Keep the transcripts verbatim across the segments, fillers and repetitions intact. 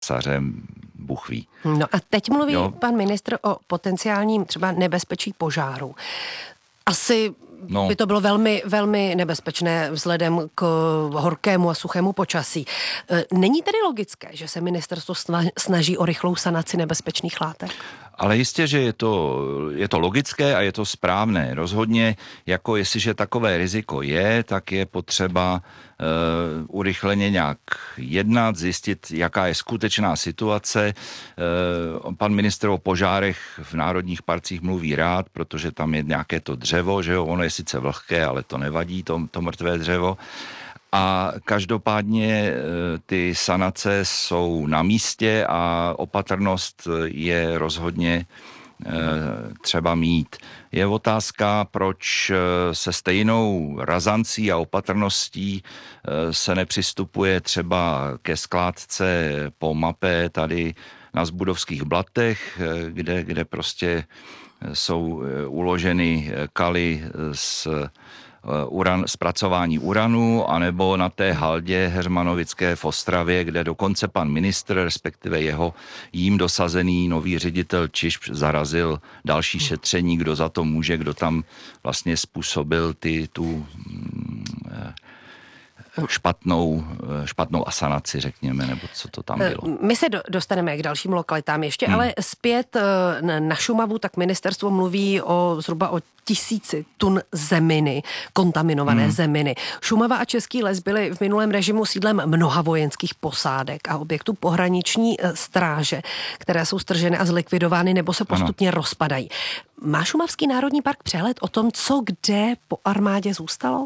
tesařem, Bůh ví. No a teď mluví jo. pan ministr o potenciálním třeba nebezpečí požáru. Asi no. by to bylo velmi, velmi nebezpečné vzhledem k horkému a suchému počasí. Není tedy logické, že se ministerstvo snaží o rychlou sanaci nebezpečných látek? Ale jistě, že je to, je to logické a je to správné. Rozhodně, jako jestliže takové riziko je, tak je potřeba uh, urychleně nějak jednat, zjistit, jaká je skutečná situace. Uh, pan ministr o požárech v národních parcích mluví rád, protože tam je nějaké to dřevo, že jo, ono je sice vlhké, ale to nevadí, to, to mrtvé dřevo. A každopádně ty sanace jsou na místě a opatrnost je rozhodně třeba mít. Je otázka, proč se stejnou razancí a opatrností se nepřistupuje třeba ke skládce po mapě tady na Zbudovských blatech, kde, kde prostě jsou uloženy kaly z uran, zpracování uranu, anebo na té haldě Heřmanovické v Ostravě, kde dokonce pan ministr, respektive jeho jím dosazený nový ředitel Čiž zarazil další šetření, kdo za to může, kdo tam vlastně způsobil ty, tu špatnou, špatnou asanaci, řekněme, nebo co to tam bylo. My se do, dostaneme k dalším lokalitám ještě, hmm. ale zpět na Šumavu, tak ministerstvo mluví o zhruba o tisíci tun zeminy, kontaminované hmm. zeminy. Šumava a Český les byly v minulém režimu sídlem mnoha vojenských posádek a objektů pohraniční stráže, které jsou strženy a zlikvidovány nebo se postupně ano. rozpadají. Má Šumavský národní park přehled o tom, co kde po armádě zůstalo?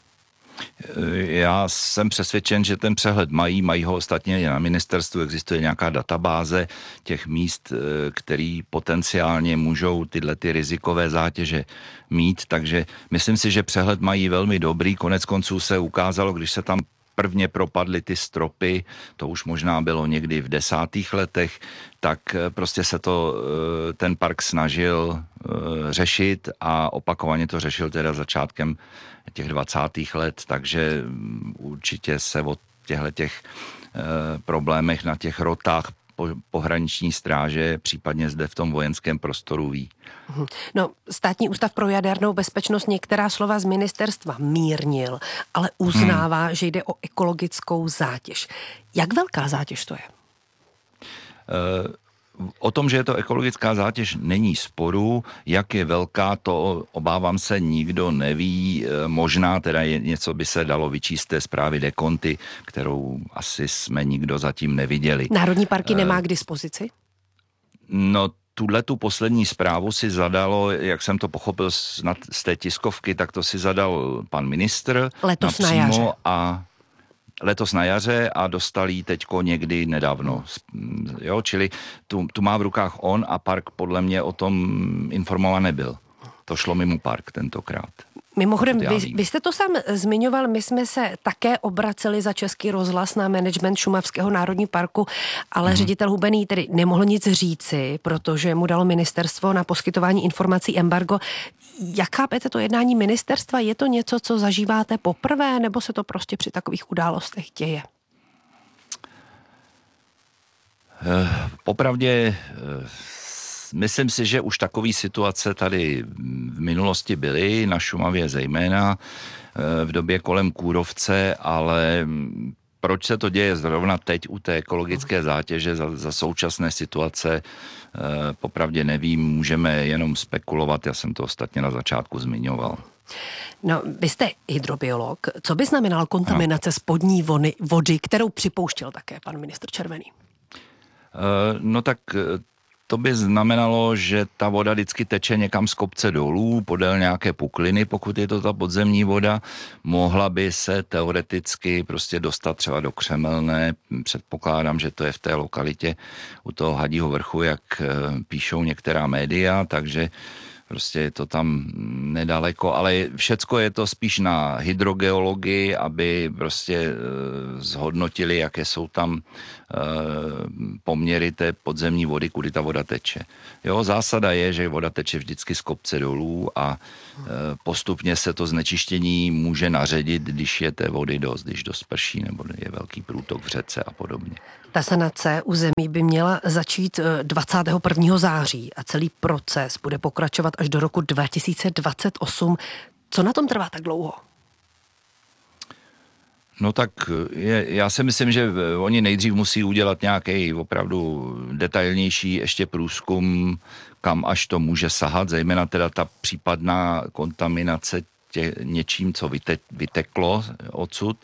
Já jsem přesvědčen, že ten přehled mají, mají ho ostatně na ministerstvu, existuje nějaká databáze těch míst, který potenciálně můžou tyhle ty rizikové zátěže mít, takže myslím si, že přehled mají velmi dobrý, konec konců se ukázalo, když se tam prvně propadly ty stropy, to už možná bylo někdy v desátých letech, tak prostě se to ten park snažil řešit a opakovaně to řešil teda začátkem těch dvacátých let, takže určitě se o těchto těch problémech na těch rotách pohraniční stráže, případně zde v tom vojenském prostoru ví. No, Státní ústav pro jadernou bezpečnost některá slova z ministerstva mírnil, ale uznává, hmm. že jde o ekologickou zátěž. Jak velká zátěž to je? Uh, O tom, že je to ekologická zátěž, není sporu. Jak je velká, to obávám se nikdo neví. Možná teda je, něco by se dalo vyčíst z té zprávy dekonty, kterou asi jsme nikdo zatím neviděli. Národní parky nemá k dispozici? No, tuhle tu poslední zprávu si zadalo, jak jsem to pochopil z, z té tiskovky, tak to si zadal pan ministr. Letos na jaře. A letos na jaře a dostal jí teďko někdy nedávno. Jo, čili tu, tu má v rukách on a park podle mě o tom informován nebyl. To šlo mimo park tentokrát. Mimochodem, vy, vy jste to sám zmiňoval, my jsme se také obraceli za Český rozhlas na management Šumavského národní parku, ale hmm. ředitel Hubený tedy nemohl nic říci, protože mu dalo ministerstvo na poskytování informací embargo. Jak chápete to jednání ministerstva? Je to něco, co zažíváte poprvé, nebo se to prostě při takových událostech děje? Popravdě myslím si, že už takové situace tady v minulosti byly, na Šumavě zejména, v době kolem kůrovce, ale proč se to děje zrovna teď u té ekologické zátěže za, za současné situace, popravdě nevím, můžeme jenom spekulovat, já jsem to ostatně na začátku zmiňoval. No, vy jste hydrobiolog. Co by znamenala kontaminace no. spodní vody, vody, kterou připouštěl také pan ministr Červený? No tak to by znamenalo, že ta voda vždycky teče někam z kopce dolů, podél nějaké pukliny, pokud je to ta podzemní voda. Mohla by se teoreticky prostě dostat třeba do Křemelné. Předpokládám, že to je v té lokalitě u toho Hadího vrchu, jak píšou některá média, takže prostě je to tam nedaleko, ale všecko je to spíš na hydrogeologii, aby prostě e, zhodnotili, jaké jsou tam e, poměry té podzemní vody, kudy ta voda teče. Jo, zásada je, že voda teče vždycky z kopce dolů a e, postupně se to znečištění může naředit, když je té vody dost, když dost prší nebo je velký průtok v řece a podobně. Ta sanace území by měla začít dvacátého prvního září a celý proces bude pokračovat až do roku dva tisíce dvacet osm. Co na tom trvá tak dlouho? No tak je, já si myslím, že oni nejdřív musí udělat nějaký opravdu detailnější ještě průzkum, kam až to může sahat, zejména teda ta případná kontaminace tě, něčím, co vyte, vyteklo odsud.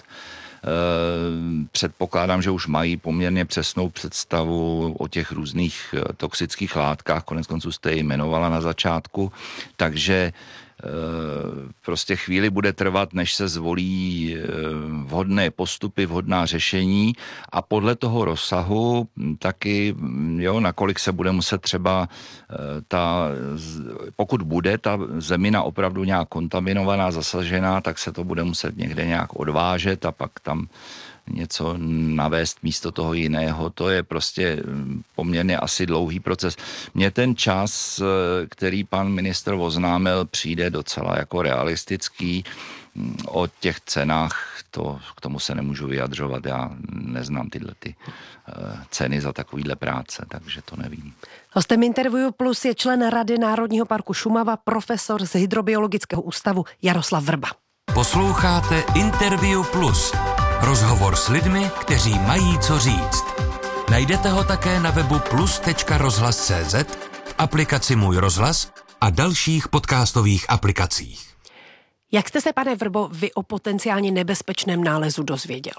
Předpokládám, že už mají poměrně přesnou představu o těch různých toxických látkách, konec konců jste ji jmenovala na začátku, takže prostě chvíli bude trvat, než se zvolí vhodné postupy, vhodná řešení a podle toho rozsahu taky, jo, nakolik se bude muset třeba ta, pokud bude ta zemina opravdu nějak kontaminovaná, zasažená, tak se to bude muset někde nějak odvážet a pak tam něco navést místo toho jiného. To je prostě poměrně asi dlouhý proces. Mně ten čas, který pan ministr oznámil, přijde docela jako realistický. O těch cenách, to, k tomu se nemůžu vyjadřovat. Já neznám tyhle ty ceny za takovýhle práce, takže to nevím. Hostem Interview Plus je člen Rady Národního parku Šumava, profesor z Hydrobiologického ústavu Jaroslav Vrba. Posloucháte Interview Plus. Rozhovor s lidmi, kteří mají co říct. Najdete ho také na webu plus tečka rozhlas tečka cé zet, v aplikaci Můj rozhlas a dalších podcastových aplikacích. Jak jste se, pane Vrbo, vy o potenciálně nebezpečném nálezu dozvěděl?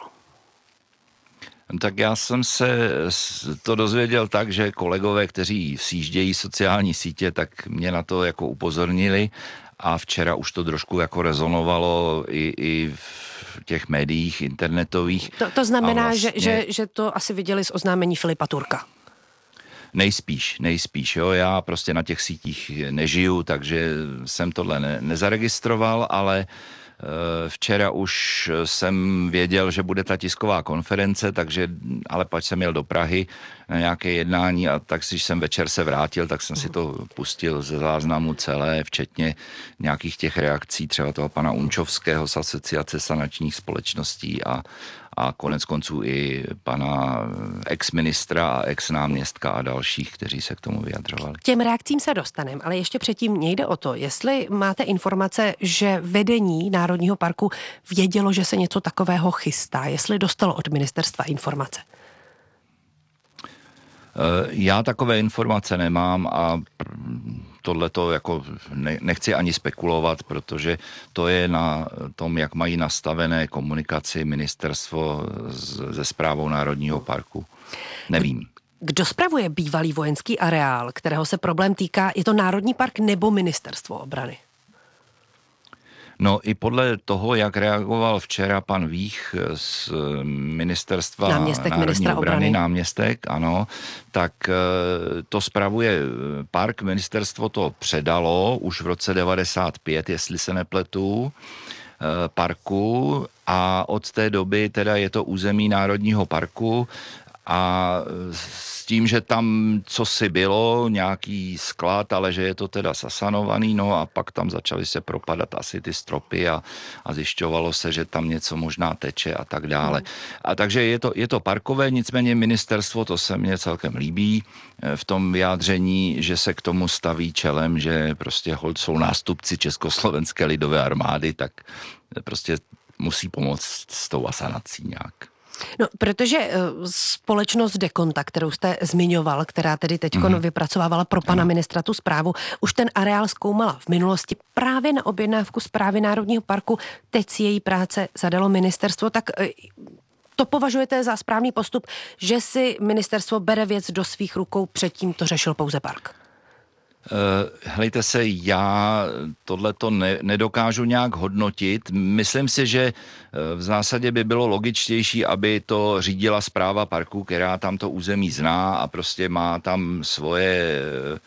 Tak já jsem se to dozvěděl tak, že kolegové, kteří sjíždějí sociální sítě, tak mě na to jako upozornili a včera už to trošku jako rezonovalo i, i v těch médiích internetových. To, to znamená, vlastně, že, že, že to asi viděli z oznámení Filipa Turka. Nejspíš, nejspíš, jo, já prostě na těch sítích nežiju, takže jsem tohle ne, nezaregistroval, ale včera už jsem věděl, že bude ta tisková konference, takže, ale pač jsem jel do Prahy na nějaké jednání a tak, když jsem večer se vrátil, tak jsem si to pustil ze záznamu celé, včetně nějakých těch reakcí, třeba toho pana Unčovského z Asociace sanačních společností a, a konec konců i pana ex-ministra a ex-náměstka a dalších, kteří se k tomu vyjadřovali. Těm reakcím se dostaneme, ale ještě předtím mě jde o to, jestli máte informace, že vedení Národního parku vědělo, že se něco takového chystá, jestli dostalo od ministerstva informace. Já takové informace nemám a tohleto jako nechci ani spekulovat, protože to je na tom, jak mají nastavené komunikaci ministerstvo se správou Národního parku. Nevím. Kdo spravuje bývalý vojenský areál, kterého se problém týká? Je to Národní park nebo ministerstvo obrany? No i podle toho, jak reagoval včera pan Vích z ministerstva náměstek Národní ministra obrany, obrany. náměstek, ano, tak to spravuje park, ministerstvo to předalo už v roce devadesát pět, jestli se nepletu, parku a od té doby teda je to území Národního parku a s tím, že tam cosi bylo, nějaký sklad, ale že je to teda zasanovaný, no a pak tam začaly se propadat asi ty stropy a, a zjišťovalo se, že tam něco možná teče a tak dále. A takže je to, je to parkové, nicméně ministerstvo, to se mně celkem líbí v tom vyjádření, že se k tomu staví čelem, že prostě holt jsou nástupci Československé lidové armády, tak prostě musí pomoct s tou asanací nějak. No, protože uh, společnost Dekonta, kterou jste zmiňoval, která tedy teď mm-hmm. vypracovávala pro pana ministra tu zprávu, už ten areál zkoumala v minulosti právě na objednávku Správy Národního parku. Teď si její práce zadalo ministerstvo, tak uh, to považujete za správný postup, že si ministerstvo bere věc do svých rukou, předtím to řešil pouze park? Hlejte se, já tohleto ne, nedokážu nějak hodnotit. Myslím si, že v zásadě by bylo logičtější, aby to řídila správa parku, která tam to území zná a prostě má tam svoje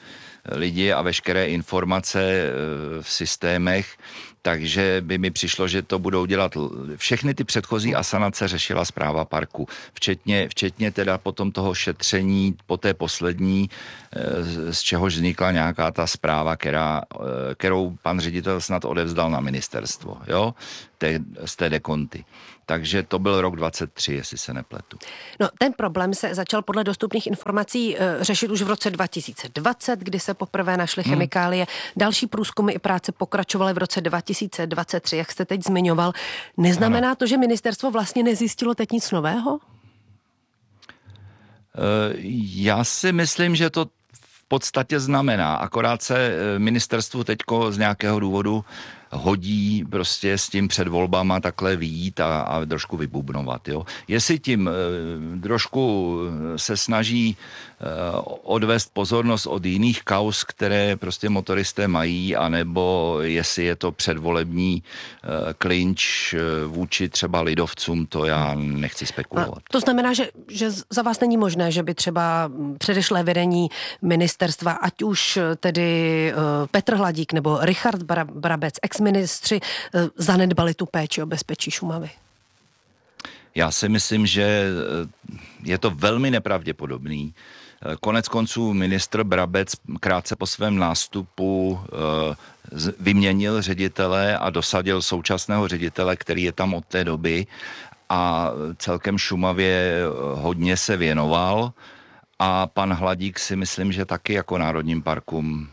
lidi a veškeré informace v systémech, takže by mi přišlo, že to budou dělat. Všechny ty předchozí asanace řešila správa parku, včetně, včetně teda potom toho šetření po té poslední, z čehož vznikla nějaká ta zpráva, která, kterou pan ředitel snad odevzdal na ministerstvo, jo, té, z té dekonty. Takže to byl rok dvacet tři, jestli se nepletu. No, ten problém se začal podle dostupných informací e, řešit už v roce dva tisíce dvacet, kdy se poprvé našly hmm. chemikálie. Další průzkumy i práce pokračovaly v roce dva tisíce dvacet tři, jak jste teď zmiňoval. Neznamená ano. to, že ministerstvo vlastně nezjistilo teď nic nového? E, já si myslím, že to v podstatě znamená. Akorát se ministerstvu teďko z nějakého důvodu hodí prostě s tím před volbama takhle vyjít a, a trošku vybubnovat. Jo. Jestli tím e, trošku se snaží e, odvést pozornost od jiných kauz, které prostě motoristé mají, anebo jestli je to předvolební e, klinč e, vůči třeba lidovcům, to já nechci spekulovat. A to znamená, že, že za vás není možné, že by třeba předešlé vedení ministerstva, ať už tedy e, Petr Hladík nebo Richard Brabec, ex ministři zanedbali tu péči o bezpečí Šumavy? Já si myslím, že je to velmi nepravděpodobný. Konec konců ministr Brabec krátce po svém nástupu vyměnil ředitele a dosadil současného ředitele, který je tam od té doby a celkem Šumavě hodně se věnoval. A pan Hladík si myslím, že taky jako národním parkům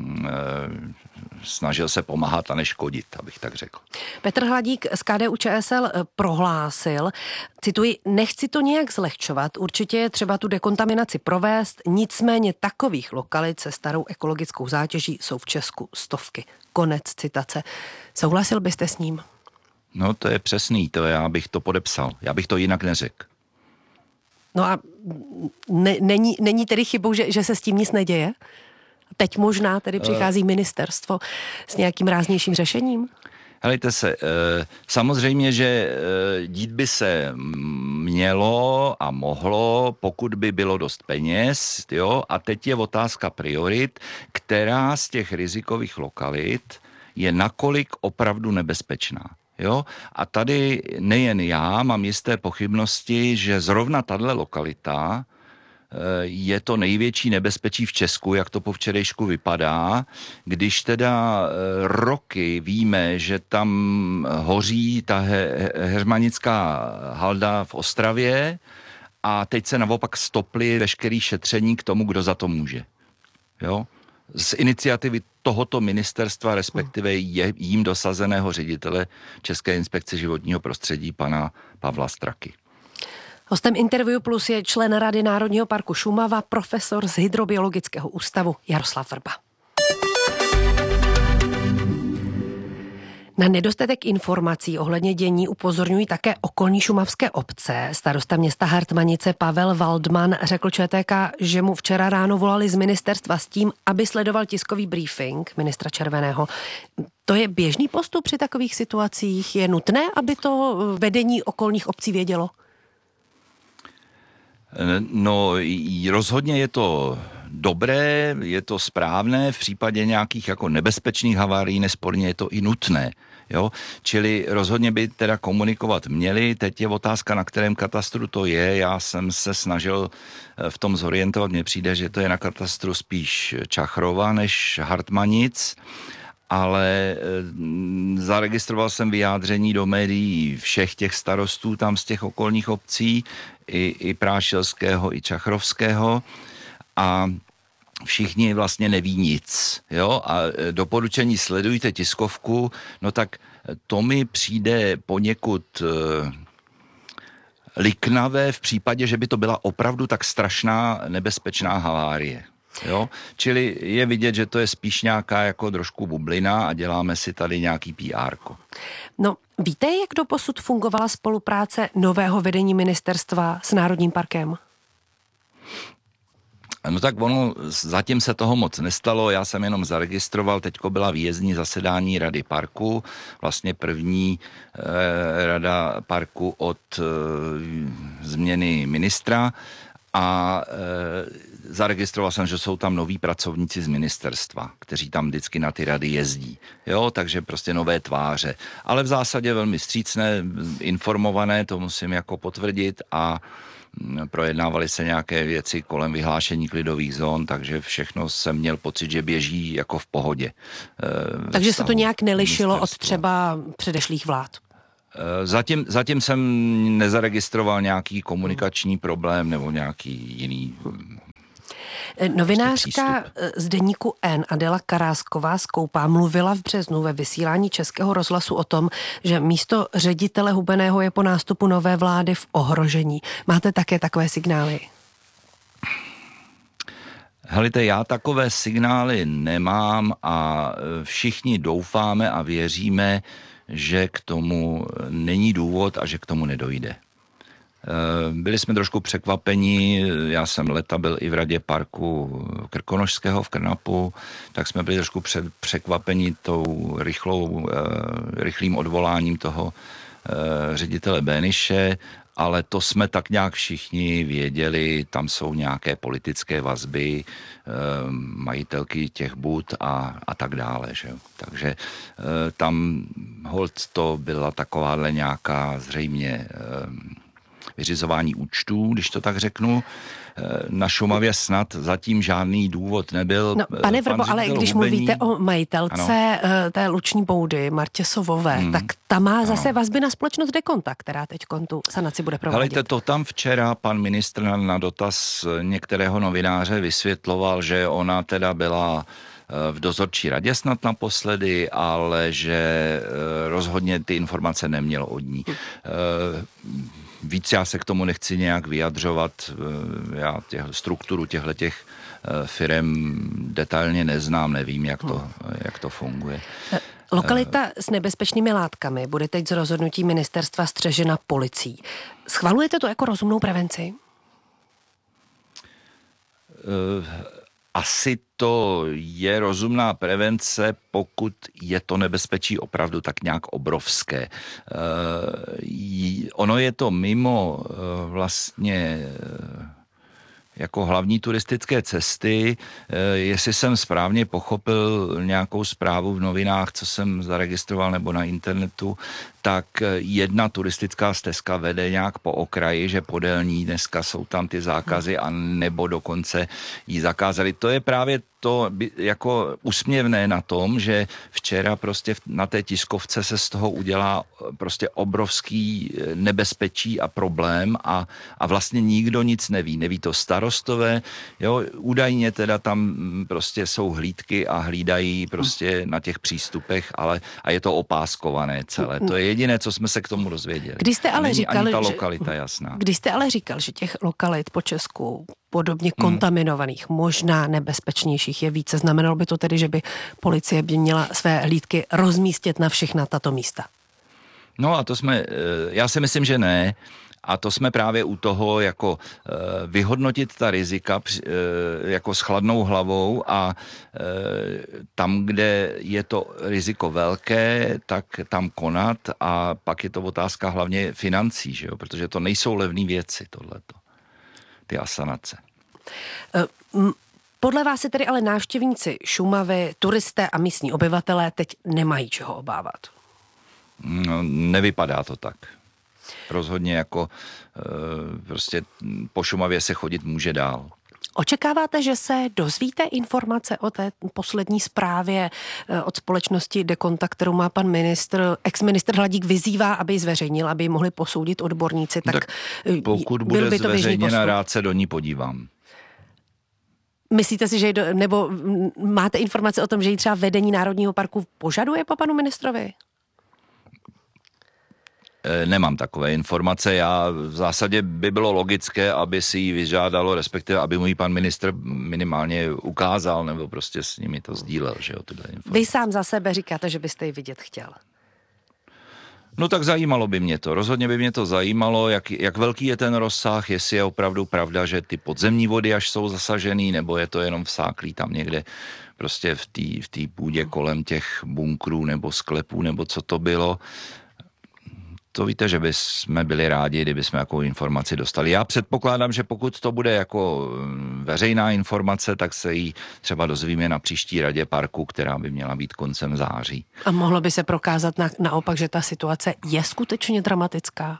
snažil se pomáhat a neškodit, abych tak řekl. Petr Hladík z K D U Č S L prohlásil, cituji, nechci to nějak zlehčovat, určitě je třeba tu dekontaminaci provést, nicméně takových lokalit se starou ekologickou zátěží jsou v Česku stovky. Konec citace. Souhlasil byste s ním? No to je přesný, to já bych to podepsal, já bych to jinak neřekl. No a ne, není, není tedy chybou, že, že se s tím nic neděje? Teď možná tedy přichází ministerstvo s nějakým ráznějším řešením? Helejte se, samozřejmě, že dít by se mělo a mohlo, pokud by bylo dost peněz, jo, a teď je otázka priorit, která z těch rizikových lokalit je nakolik opravdu nebezpečná. Jo? A tady nejen já mám jisté pochybnosti, že zrovna tahle lokalita je to největší nebezpečí v Česku, jak to po včerejšku vypadá, když teda roky víme, že tam hoří ta he- hermanická halda v Ostravě a teď se naopak stoply veškerý šetření k tomu, kdo za to může. Jo? Z iniciativy tohoto ministerstva, respektive je, jím dosazeného ředitele České inspekce životního prostředí, pana Pavla Straky. Hostem Interview Plus je člen Rady Národního parku Šumava, profesor z Hydrobiologického ústavu Jaroslav Vrba. Na nedostatek informací ohledně dění upozorňují také okolní šumavské obce. Starosta města Hartmanice Pavel Waldman řekl Č T K, že mu včera ráno volali z ministerstva s tím, aby sledoval tiskový briefing ministra Červeného. To je běžný postup při takových situacích? Je nutné, aby to vedení okolních obcí vědělo? No, rozhodně je to dobré, je to správné, v případě nějakých jako nebezpečných havárií nesporně je to i nutné. Jo? Čili rozhodně by teda komunikovat měli. Teď je otázka, na kterém katastru to je. Já jsem se snažil v tom zorientovat. Mně přijde, že to je na katastru spíš Čachrova než Hartmanic, ale zaregistroval jsem vyjádření do médií všech těch starostů tam z těch okolních obcí, i, i Prášilského, i Čachrovského, a všichni vlastně neví nic. Jo? A doporučení sledujte tiskovku, no tak to mi přijde poněkud eh, liknavé v případě, že by to byla opravdu tak strašná nebezpečná havárie. Jo? Čili je vidět, že to je spíš nějaká jako trošku bublina a děláme si tady nějaký P R ko. No, víte, jak doposud fungovala spolupráce nového vedení ministerstva s Národním parkem? No tak ono, zatím se toho moc nestalo, já jsem jenom zaregistroval, teďko byla výjezdní zasedání Rady parku, vlastně první eh, Rada parku od eh, změny ministra, a e, zaregistroval jsem, že jsou tam noví pracovníci z ministerstva, kteří tam vždycky na ty rady jezdí. Jo, takže prostě nové tváře. Ale v zásadě velmi vstřícné, informované, to musím jako potvrdit, a projednávaly se nějaké věci kolem vyhlášení klidových zón, takže všechno jsem měl pocit, že běží jako v pohodě. Takže se to nějak nelišilo od třeba předešlých vlád? Zatím, zatím jsem nezaregistroval nějaký komunikační problém nebo nějaký jiný. Novinářka z deníku N Adela Karásková z Koupá mluvila v březnu ve vysílání Českého rozhlasu o tom, že místo ředitele Hubeného je po nástupu nové vlády v ohrožení. Máte také takové signály? Helejte, já takové signály nemám a všichni doufáme a věříme, že k tomu není důvod a že k tomu nedojde. Byli jsme trošku překvapeni, já jsem leta byl i v radě parku Krkonošského v Krnapu, tak jsme byli trošku překvapeni tou rychlou, rychlým odvoláním toho ředitele Béniše, ale to jsme tak nějak všichni věděli, tam jsou nějaké politické vazby, majitelky těch bud a, a tak dále. Že? Takže tam holt to byla takováhle nějaká zřejmě vyřizování účtů, když to tak řeknu. Na Šumavě snad zatím žádný důvod nebyl. No, pane Vrbo, ale když Hubení, mluvíte o majitelce ano. té luční boudy, Martě Sovové, hmm. tak ta má zase ano. vazby na společnost Dekonta, která teď tu sanaci bude provádět. Helejte, to tam včera pan ministr na, na dotaz některého novináře vysvětloval, že ona teda byla v dozorčí radě snad naposledy, ale že rozhodně ty informace neměl od ní. Hmm. Víc já se k tomu nechci nějak vyjadřovat, já těch, strukturu těchto těch firem detailně neznám, nevím, jak to, jak to funguje. Lokalita s nebezpečnými látkami bude teď z rozhodnutí ministerstva střežena policií. Schvalujete to jako rozumnou prevenci? Uh, Asi to je rozumná prevence, pokud je to nebezpečí opravdu tak nějak obrovské. E, ono je to mimo e, vlastně jako hlavní turistické cesty. E, jestli jsem správně pochopil nějakou zprávu v novinách, co jsem zaregistroval, nebo na internetu, tak jedna turistická stezka vede nějak po okraji, že podél ní dneska jsou tam ty zákazy a nebo dokonce ji zakázali. To je právě to jako úsměvné na tom, že včera prostě na té tiskovce se z toho udělá prostě obrovský nebezpečí a problém a, a vlastně nikdo nic neví. Neví to starostové, jo, údajně teda tam prostě jsou hlídky a hlídají prostě na těch přístupech, ale a je to opáskované celé. To je jediné, co jsme se k tomu dozvěděli. Když jste ale říkal, ani ta lokalita jasná. Když jste ale říkal, že těch lokalit po Česku podobně kontaminovaných, hmm. možná nebezpečnějších je více, znamenalo by to tedy, že by policie by měla své hlídky rozmístit na všechna tato místa? No a to jsme, já si myslím, že ne. A to jsme právě u toho jako e, vyhodnotit ta rizika e, jako s chladnou hlavou a e, tam, kde je to riziko velké, tak tam konat a pak je to otázka hlavně financí, že jo? Protože to nejsou levné věci, tohleto, ty asanace. Podle vás se tedy ale návštěvníci Šumavy, turisté a místní obyvatelé teď nemají čeho obávat? No, nevypadá to tak. Rozhodně jako e, prostě po Šumavě se chodit může dál. Očekáváte, že se dozvíte informace o té poslední zprávě od společnosti Dekonta, kterou má pan ministr, ex-ministr Hladík vyzývá, aby ji zveřejnil, aby ji mohli posoudit odborníci, tak, tak pokud bude by to zveřejněna, rád se do ní podívám. Myslíte si, že ji do, nebo máte informace o tom, že ji třeba vedení Národního parku požaduje po panu ministrovi? Nemám takové informace. Já v zásadě by bylo logické, aby si ji vyžádalo, respektive aby mu ji pan ministr minimálně ukázal, nebo prostě s nimi to sdílel, že jo, tyhle informace. Vy sám za sebe říkáte, že byste ji vidět chtěl. No tak zajímalo by mě to. Rozhodně by mě to zajímalo, jak, jak velký je ten rozsah, jestli je opravdu pravda, že ty podzemní vody až jsou zasažený, nebo je to jenom vsáklý tam někde prostě v té v té půdě kolem těch bunkrů nebo sklepů, nebo co to bylo. To víte, že bychom byli rádi, kdyby jsme jakou informaci dostali. Já předpokládám, že pokud to bude jako veřejná informace, tak se jí třeba dozvíme na příští radě parku, která by měla být koncem září. A mohlo by se prokázat na, naopak, že ta situace je skutečně dramatická?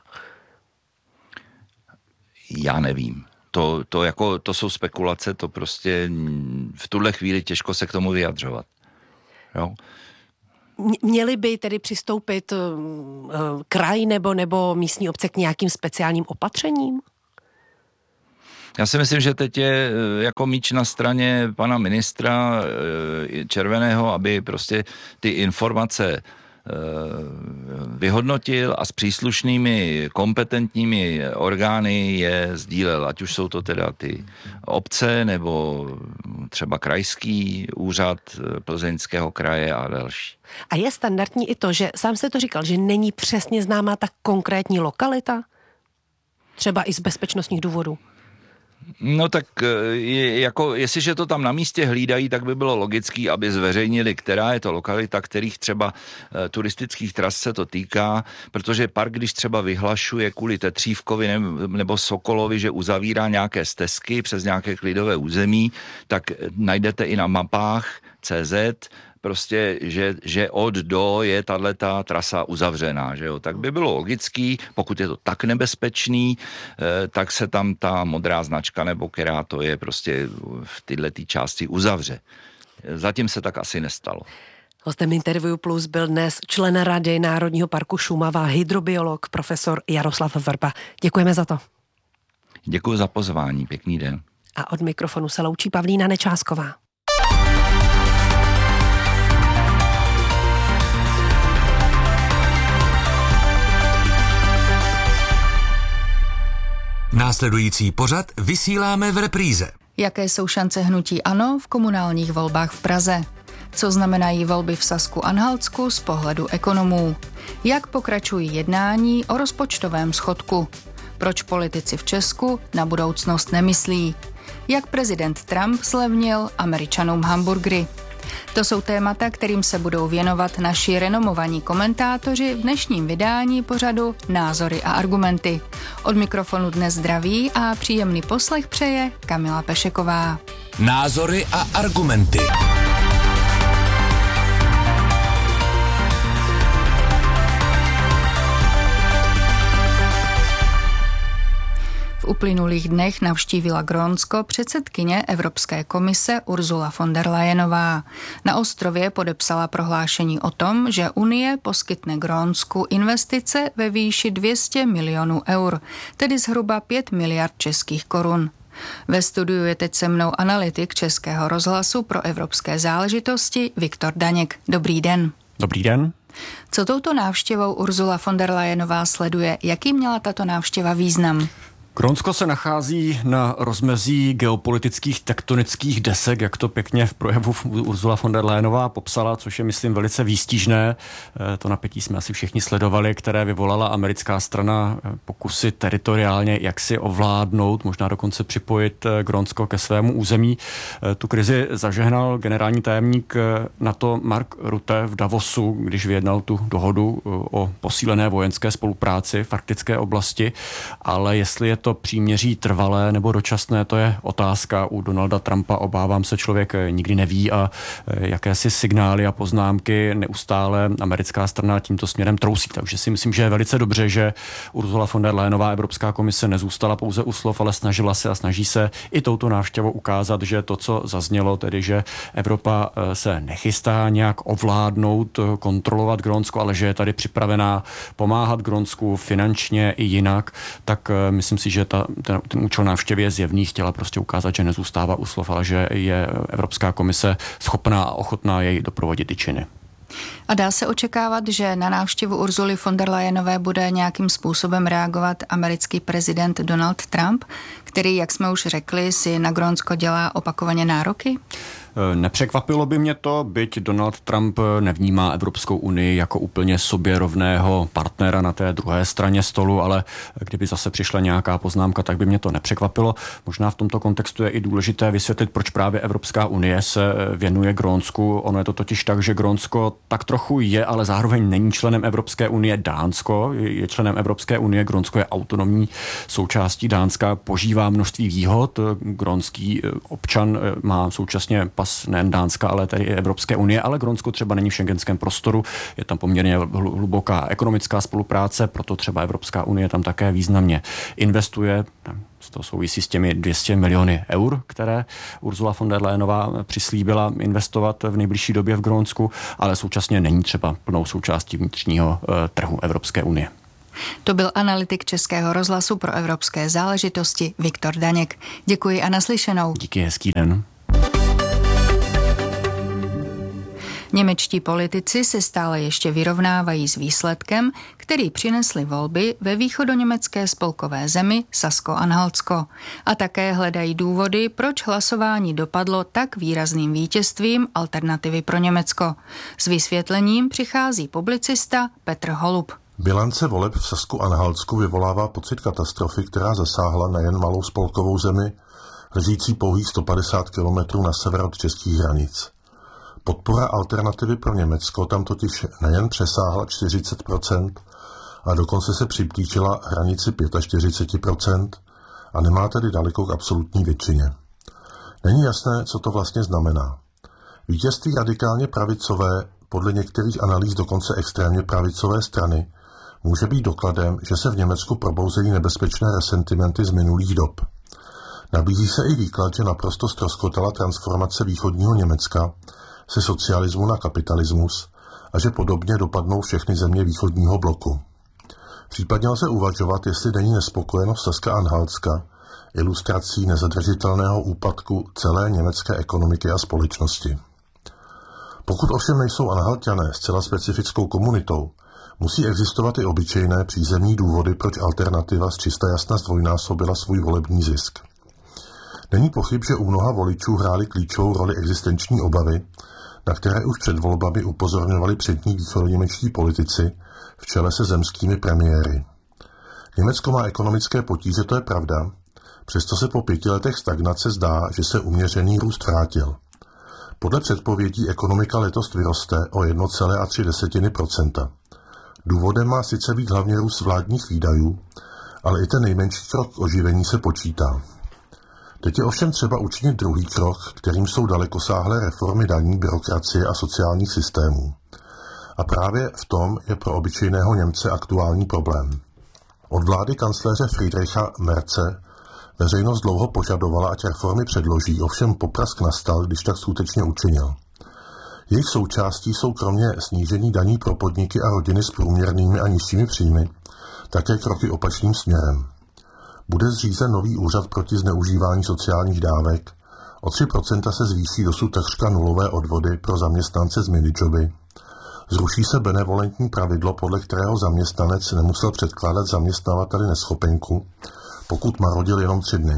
Já nevím. To, to, jako, to jsou spekulace, to prostě v tuhle chvíli těžko se k tomu vyjadřovat. Jo? Měli by tedy přistoupit uh, kraj nebo, nebo místní obce k nějakým speciálním opatřením? Já si myslím, že teď je jako míč na straně pana ministra Červeného, aby prostě ty informace vyhodnotil a s příslušnými kompetentními orgány je sdílel, ať už jsou to teda ty obce nebo třeba krajský úřad Plzeňského kraje a další. A je standardní i to, že sám jste to říkal, že není přesně známá ta konkrétní lokalita? Třeba i z bezpečnostních důvodů. No tak je, jako, jestliže to tam na místě hlídají, tak by bylo logický, aby zveřejnili, která je to lokalita, kterých třeba e, turistických tras se to týká, protože park, když třeba vyhlašuje kvůli Tetřívkovi ne, nebo Sokolovi, že uzavírá nějaké stezky přes nějaké klidové území, tak najdete i na mapách C Z, prostě, že, že od do je tato trasa uzavřená, že jo. Tak by bylo logický, pokud je to tak nebezpečný, eh, tak se tam ta modrá značka, nebo která to je, prostě v tyhle části uzavře. Zatím se tak asi nestalo. Hostem Interview Plus byl dnes člen Rady Národního parku Šumava, hydrobiolog profesor Jaroslav Vrba. Děkujeme za to. Děkuji za pozvání, pěkný den. A od mikrofonu se loučí Pavlína Nečásková. Následující pořad vysíláme v repríze. Jaké jsou šance hnutí ANO v komunálních volbách v Praze? Co znamenají volby v Sasku-Anhaltsku z pohledu ekonomů? Jak pokračují jednání o rozpočtovém schodku? Proč politici v Česku na budoucnost nemyslí? Jak prezident Trump zlevnil Američanům hamburgery? To jsou témata, kterým se budou věnovat naši renomovaní komentátoři v dnešním vydání pořadu Názory a argumenty. Od mikrofonu dnes zdraví a příjemný poslech přeje Kamila Pešeková. Názory a argumenty. V uplynulých dnech navštívila Grónsko předsedkyně Evropské komise Ursula von der Leyenová. Na ostrově podepsala prohlášení o tom, že Unie poskytne Grónsku investice ve výši dvě stě milionů eur, tedy zhruba pět miliard českých korun. Ve studiu je teď se mnou analytik Českého rozhlasu pro evropské záležitosti Viktor Daněk. Dobrý den. Dobrý den. Co touto návštěvou Ursula von der Leyenová sleduje? Jaký měla tato návštěva význam? Grónsko se nachází na rozmezí geopolitických tektonických desek, jak to pěkně v projevu Ursula von der Leyenová popsala, což je, myslím, velice výstižné. To napětí jsme asi všichni sledovali, které vyvolala americká strana pokusy teritoriálně jaksi ovládnout, možná dokonce připojit Grónsko ke svému území. Tu krizi zažehnal generální tajemník NATO Mark Rutte v Davosu, když vyjednal tu dohodu o posílené vojenské spolupráci v arktické oblasti, ale jestli je to příměří trvalé nebo dočasné, to je otázka. U Donalda Trumpa, obávám se, člověk nikdy neví a jakési signály a poznámky neustále americká strana tímto směrem trousí. Takže si myslím, že je velice dobře, že Ursula von der Leyenová, Evropská komise, nezůstala pouze u slov, ale snažila se a snaží se i touto návštěvou ukázat, že to, co zaznělo, tedy že Evropa se nechystá nějak ovládnout, kontrolovat Grónsko, ale že je tady připravená pomáhat Grónsku finančně i jinak, tak myslím si, že ta, ten, ten účel návštěvy je zjevný, chtěla prostě ukázat, že nezůstává u slov, ale že je Evropská komise schopná a ochotná jej doprovodit i činy. A dá se očekávat, že na návštěvu Ursuly von der Leyenové bude nějakým způsobem reagovat americký prezident Donald Trump, který, jak jsme už řekli, si na Grónsko dělá opakovaně nároky? Nepřekvapilo by mě to, byť Donald Trump nevnímá Evropskou unii jako úplně sobě rovného partnera na té druhé straně stolu, ale kdyby zase přišla nějaká poznámka, tak by mě to nepřekvapilo. Možná v tomto kontextu je i důležité vysvětlit, proč právě Evropská unie se věnuje Grónsku. Ono je to totiž tak, že Grónsko tak trochu je, ale zároveň není členem Evropské unie. Dánsko je členem Evropské unie, Grónsko je autonomní součástí Dánska, požívá množství výhod. Grónský občan má současně pas nejen Dánska, ale tedy i Evropské unie, ale Grónsko třeba není v schengenském prostoru, je tam poměrně hluboká ekonomická spolupráce, proto třeba Evropská unie tam také významně investuje. To souvisí s těmi dvě stě miliony eur, které Ursula von der Leyenová přislíbila investovat v nejbližší době v Grónsku, ale současně není třeba plnou součástí vnitřního trhu Evropské unie. To byl analytik Českého rozhlasu pro evropské záležitosti Viktor Daněk. Děkuji a naslyšenou. Díky, hezký den. Němečtí politici se stále ještě vyrovnávají s výsledkem, který přinesly volby ve východoněmecké spolkové zemi Sasko-Anhaltsko. A také hledají důvody, proč hlasování dopadlo tak výrazným vítězstvím Alternativy pro Německo. S vysvětlením přichází publicista Petr Holub. Bilance voleb v Sasku-Anhaltsku vyvolává pocit katastrofy, která zasáhla nejen malou spolkovou zemi, ležící pouhých sto padesát kilometrů na sever od českých hranic. Podpora Alternativy pro Německo tam totiž nejen přesáhla čtyřicet procent a dokonce se přiblížila hranici čtyřicet pět procent a nemá tedy daleko k absolutní většině. Není jasné, co to vlastně znamená. Vítězství radikálně pravicové, podle některých analýz dokonce extrémně pravicové strany, může být dokladem, že se v Německu probouzejí nebezpečné resentimenty z minulých dob. Nabízí se i výklad, že naprosto ztroskotala transformace východního Německa se socialismu na kapitalismus a že podobně dopadnou všechny země východního bloku. Případně lze uvažovat, jestli není nespokojenost Saska-Anhaltska ilustrací nezadržitelného úpadku celé německé ekonomiky a společnosti. Pokud ovšem nejsou Anhalťané zcela specifickou komunitou, musí existovat i obyčejné přízemní důvody, proč Alternativa z čista jasna zdvojnásobila svůj volební zisk. Není pochyb, že u mnoha voličů hrály klíčovou roli existenční obavy, na které už před volbami upozorňovali přední východoněmečtí politici v čele se zemskými premiéry. Německo má ekonomické potíže, to je pravda, přesto se po pěti letech stagnace zdá, že se uměřený růst vrátil. Podle předpovědí ekonomika letos vyroste o jedna celá tři procenta. Důvodem má sice být hlavně růst vládních výdajů, ale i ten nejmenší krok k oživení se počítá. Teď je ovšem třeba učinit druhý krok, kterým jsou dalekosáhlé reformy daní, byrokracie a sociálních systémů. A právě v tom je pro obyčejného Němce aktuální problém. Od vlády kancléře Friedricha Merze veřejnost dlouho požadovala, ať reformy předloží, ovšem poprask nastal, když tak skutečně učinil. Jejich součástí jsou kromě snížení daní pro podniky a rodiny s průměrnými a nižšími příjmy také kroky opačným směrem. Bude zřízen nový úřad proti zneužívání sociálních dávek, o tři procenta se zvýší dosud takřka nulové odvody pro zaměstnance z minijoby, zruší se benevolentní pravidlo, podle kterého zaměstnanec nemusel předkládat zaměstnavateli neschopenku, pokud marodil jenom tři dny.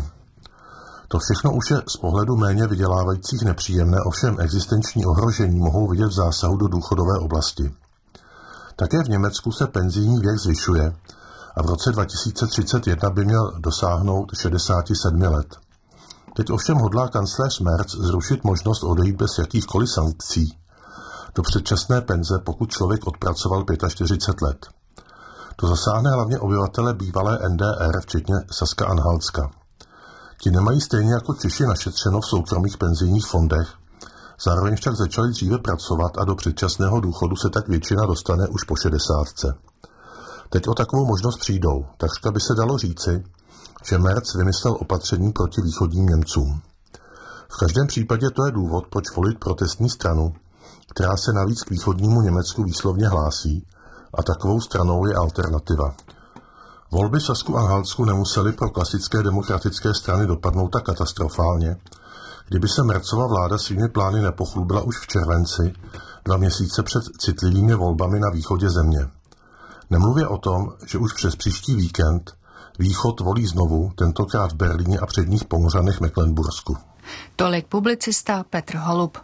To všechno už je z pohledu méně vydělávajících nepříjemné, ovšem existenční ohrožení mohou vidět v zásahu do důchodové oblasti. Také v Německu se penzijní věk zvyšuje a v roce dva tisíce třicet jedna by měl dosáhnout šedesát sedm let. Teď ovšem hodlá kancléř Merz zrušit možnost odejít bez jakýchkoliv sankcí do předčasné penze, pokud člověk odpracoval čtyřicet pět let. To zasáhne hlavně obyvatele bývalé N D R, včetně Saska-Anhaltska. Ti nemají stejně jako Češi našetřeno v soukromých penzijních fondech, zároveň však začali dříve pracovat a do předčasného důchodu se tak většina dostane už po šedesátce. Teď o takovou možnost přijdou, takřka by se dalo říci, že Merz vymyslel opatření proti východním Němcům. V každém případě to je důvod, proč volit protestní stranu, která se navíc k východnímu Německu výslovně hlásí, a takovou stranou je Alternativa. Volby v Sasku-Anhaltsku nemusely pro klasické demokratické strany dopadnout tak katastrofálně, kdyby se Merzova vláda svými plány nepochlubila už v červenci, dva měsíce před citlivými volbami na východě země. Nemluvě o tom, že už přes příští víkend Východ volí znovu, tentokrát v Berlíně a předních Pomořanech Mecklenbursku. Tolik publicista Petr Holub.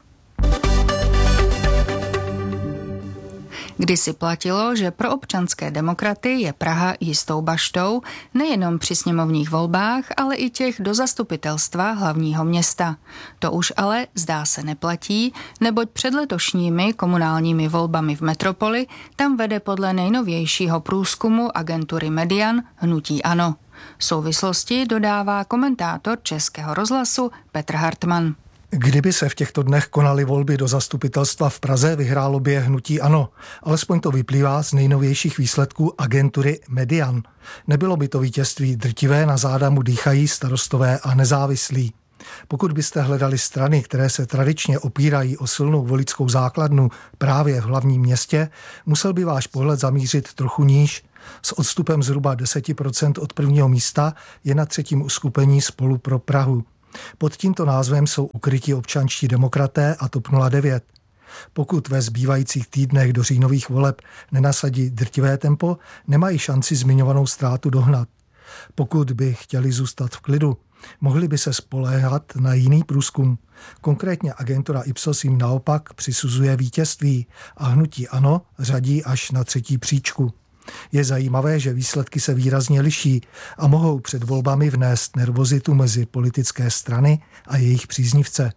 Kdysi platilo, že pro občanské demokraty je Praha jistou baštou, nejenom při sněmovních volbách, ale i těch do zastupitelstva hlavního města. To už ale zdá se neplatí, neboť před letošními komunálními volbami v metropoli tam vede podle nejnovějšího průzkumu agentury Median hnutí ANO. Souvislosti dodává komentátor Českého rozhlasu Petr Hartmann. Kdyby se v těchto dnech konaly volby do zastupitelstva v Praze, vyhrálo by je hnutí ANO. Alespoň to vyplývá z nejnovějších výsledků agentury Median. Nebylo by to vítězství drtivé, na záda mu dýchají starostové a nezávislí. Pokud byste hledali strany, které se tradičně opírají o silnou voličskou základnu právě v hlavním městě, musel by váš pohled zamířit trochu níž. S odstupem zhruba deset procent od prvního místa je na třetím uskupení Spolu pro Prahu. Pod tímto názvem jsou ukryti občanští demokraté a TOP nula devět. Pokud ve zbývajících týdnech do říjnových voleb nenasadí drtivé tempo, nemají šanci zmiňovanou ztrátu dohnat. Pokud by chtěli zůstat v klidu, mohli by se spoléhat na jiný průzkum. Konkrétně agentura Ipsos jim naopak přisuzuje vítězství a hnutí ANO řadí až na třetí příčku. Je zajímavé, že výsledky se výrazně liší a mohou před volbami vnést nervozitu mezi politické strany a jejich příznivce.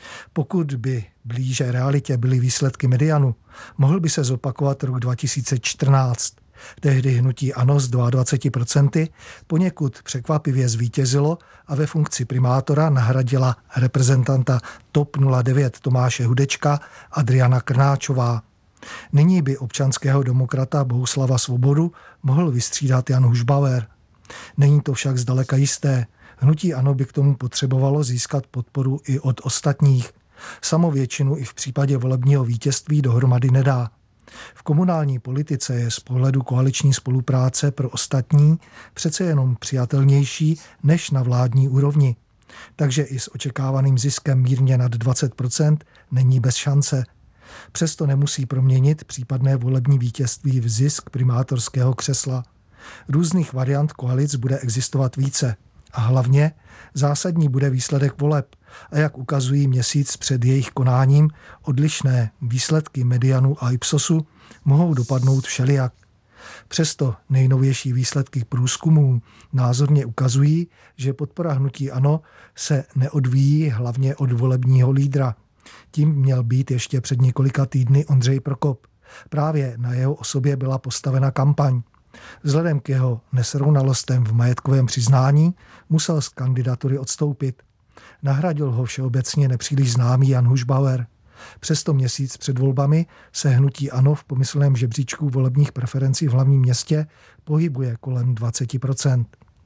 Pokud by blíže realitě byly výsledky Medianu, mohl by se zopakovat rok dva tisíce čtrnáct. Tehdy hnutí ANO z dvacet dva procent poněkud překvapivě zvítězilo a ve funkci primátora nahradila reprezentanta TOP nula devět Tomáše Hudečka Adriana Krnáčová. Nyní by občanského demokrata Bohuslava Svobodu mohl vystřídat Jan Hušbauer. Není to však zdaleka jisté. Hnutí ANO by k tomu potřebovalo získat podporu i od ostatních. Samo většinu i v případě volebního vítězství dohromady nedá. V komunální politice je z pohledu koaliční spolupráce pro ostatní přece jenom přijatelnější než na vládní úrovni. Takže i s očekávaným ziskem mírně nad dvacet procent není bez šance. Přesto nemusí proměnit případné volební vítězství v zisk primátorského křesla. Různých variant koalic bude existovat více. A hlavně zásadní bude výsledek voleb. A jak ukazují měsíc před jejich konáním, odlišné výsledky Medianu a Ipsosu mohou dopadnout všelijak. Přesto nejnovější výsledky průzkumů názorně ukazují, že podpora hnutí ANO se neodvíjí hlavně od volebního lídra. Tím měl být ještě před několika týdny Ondřej Prokop. Právě na jeho osobě byla postavena kampaň. Vzhledem k jeho nesrovnalostem v majetkovém přiznání musel z kandidatury odstoupit. Nahradil ho všeobecně nepříliš známý Jan Hušbauer. Přesto měsíc před volbami se hnutí ANO v pomyslném žebříčku volebních preferencí v hlavním městě pohybuje kolem dvacet procent.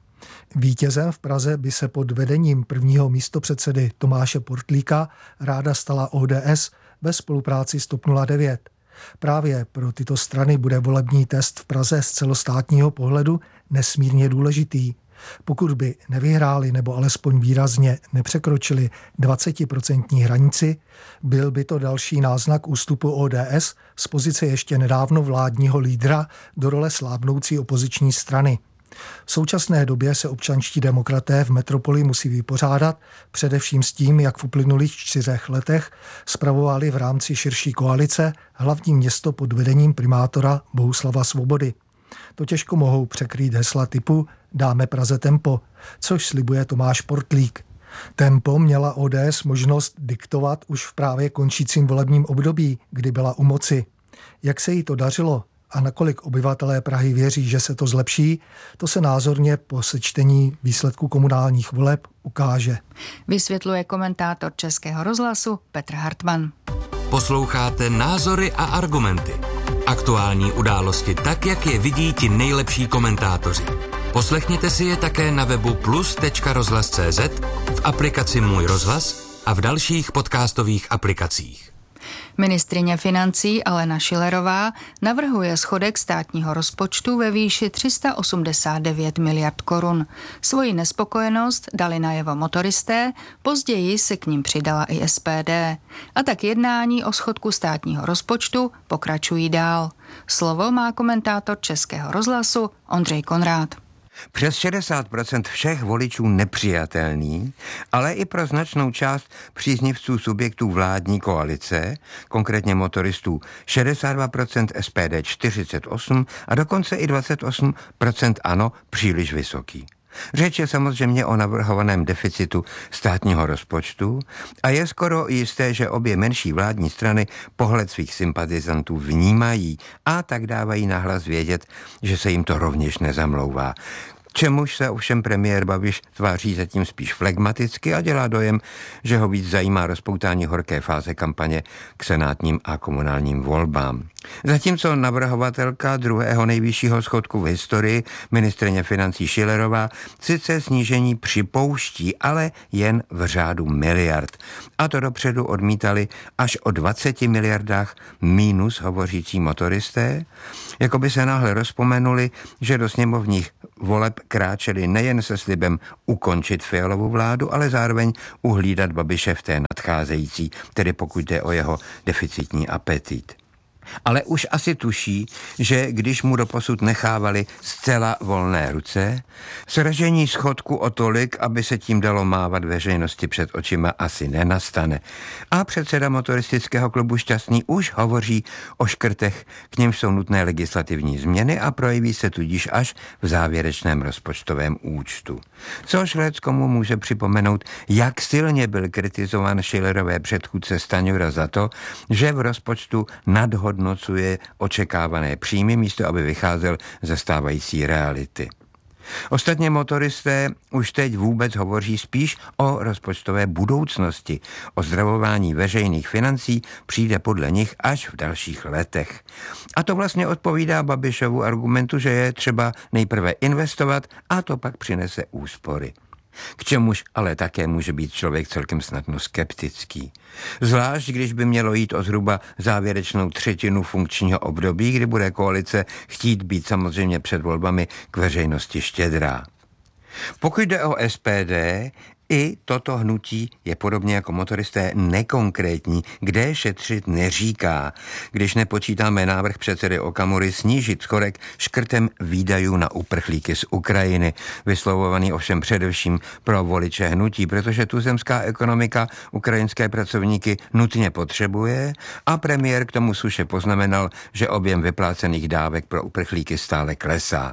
Vítězem v Praze by se pod vedením prvního místopředsedy Tomáše Portlíka ráda stala O D S ve spolupráci s TOP nula devět. Právě pro tyto strany bude volební test v Praze z celostátního pohledu nesmírně důležitý. Pokud by nevyhráli nebo alespoň výrazně nepřekročili dvacetiprocentní hranici, byl by to další náznak ústupu O D S z pozice ještě nedávno vládního lídra do role slábnoucí opoziční strany. V současné době se občanští demokraté v metropoli musí vypořádat především s tím, jak v uplynulých čtyřech letech spravovali v rámci širší koalice hlavní město pod vedením primátora Bohuslava Svobody. To těžko mohou překrýt hesla typu dáme Praze tempo, což slibuje Tomáš Portlík. Tempo měla O D S možnost diktovat už v právě končícím volebním období, kdy byla u moci. Jak se jí to dařilo a nakolik obyvatelé Prahy věří, že se to zlepší, to se názorně po sečtení výsledků komunálních voleb ukáže. Vysvětluje komentátor Českého rozhlasu Petr Hartmann. Posloucháte Názory a argumenty. Aktuální události tak, jak je vidí ti nejlepší komentátoři. Poslechněte si je také na webu plus tečka rozhlas tečka cé zet, v aplikaci Můj rozhlas a v dalších podcastových aplikacích. Ministryně financí Alena Schillerová navrhuje schodek státního rozpočtu ve výši tři sta osmdesát devět miliard korun. Svoji nespokojenost dali najevo motoristé, později se k nim přidala i S P D. A tak jednání o schodku státního rozpočtu pokračují dál. Slovo má komentátor Českého rozhlasu Ondřej Konrád. Přes šedesát procent všech voličů nepřijatelný, ale i pro značnou část příznivců subjektů vládní koalice, konkrétně motoristů šedesát dva procent, S P D čtyřicet osm procent a dokonce i dvacet osm procent ANO příliš vysoký. Řeč je samozřejmě o navrhovaném deficitu státního rozpočtu a je skoro jisté, že obě menší vládní strany pohled svých sympatizantů vnímají a tak dávají nahlas vědět, že se jim to rovněž nezamlouvá. Čemuž se ovšem premiér Babiš tváří zatím spíš flegmaticky a dělá dojem, že ho víc zajímá rozpoutání horké fáze kampaně k senátním a komunálním volbám. Zatímco navrhovatelka druhého nejvyššího schodku v historii, ministryně financí Schillerová, sice snížení připouští, ale jen v řádu miliard. A to dopředu odmítali až o dvaceti miliardách mínus hovořící motoristé, jako by se náhle rozpomenuli, že do sněmovních voleb kráčeli nejen se slibem ukončit Fialovu vládu, ale zároveň uhlídat Babiše v té nadcházející, tedy pokud jde o jeho deficitní apetit. Ale už asi tuší, že když mu doposud nechávali zcela volné ruce, sražení schodku o tolik, aby se tím dalo mávat veřejnosti před očima, asi nenastane. A předseda motoristického klubu Šťastný už hovoří o škrtech, k nimž jsou nutné legislativní změny a projeví se tudíž až v závěrečném rozpočtovém účtu. Což leckomu může připomenout, jak silně byl kritizován Schillerové předchůdce Stanjura za to, že v rozpočtu nadhodnocuje očekávané příjmy, místo aby vycházel ze stávající reality. Ostatně motoristé už teď vůbec hovoří spíš o rozpočtové budoucnosti. Ozdravování veřejných financí přijde podle nich až v dalších letech. A to vlastně odpovídá Babišovu argumentu, že je třeba nejprve investovat a to pak přinese úspory. K čemuž ale také může být člověk celkem snadno skeptický. Zvlášť, když by mělo jít o zhruba závěrečnou třetinu funkčního období, kdy bude koalice chtít být samozřejmě před volbami k veřejnosti štědrá. Pokud jde o S P D, i toto hnutí je podobně jako motoristé nekonkrétní, kde šetřit neříká, když nepočítáme návrh předsedy Okamury snížit schodek škrtem výdajů na uprchlíky z Ukrajiny, vyslovovaný ovšem především pro voliče hnutí, protože tuzemská ekonomika ukrajinské pracovníky nutně potřebuje a premiér k tomu suše poznamenal, že objem vyplácených dávek pro uprchlíky stále klesá.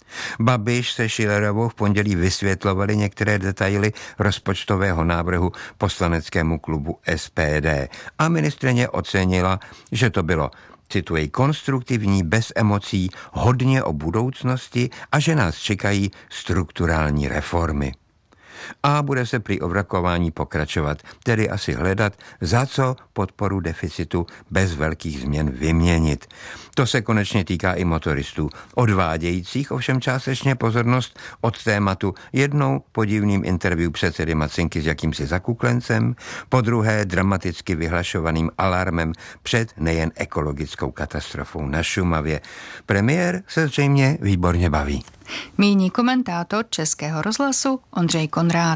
Babiš se Schillerovou v pondělí vysvětlovali některé detaily rozpočtového návrhu poslaneckému klubu S P D a ministryně ocenila, že to bylo, cituji, konstruktivní, bez emocí, hodně o budoucnosti a že nás čekají strukturální reformy. A bude se při ovrakování pokračovat, tedy asi hledat, za co podporu deficitu bez velkých změn vyměnit. To se konečně týká i motoristů, odvádějících ovšem částečně pozornost od tématu jednou podivným interview předsedy Macinky s jakýmsi zakuklencem, po druhé dramaticky vyhlašovaným alarmem před nejen ekologickou katastrofou na Šumavě. Premiér se zřejmě výborně baví. Míní komentátor Českého rozhlasu Ondřej Konrád.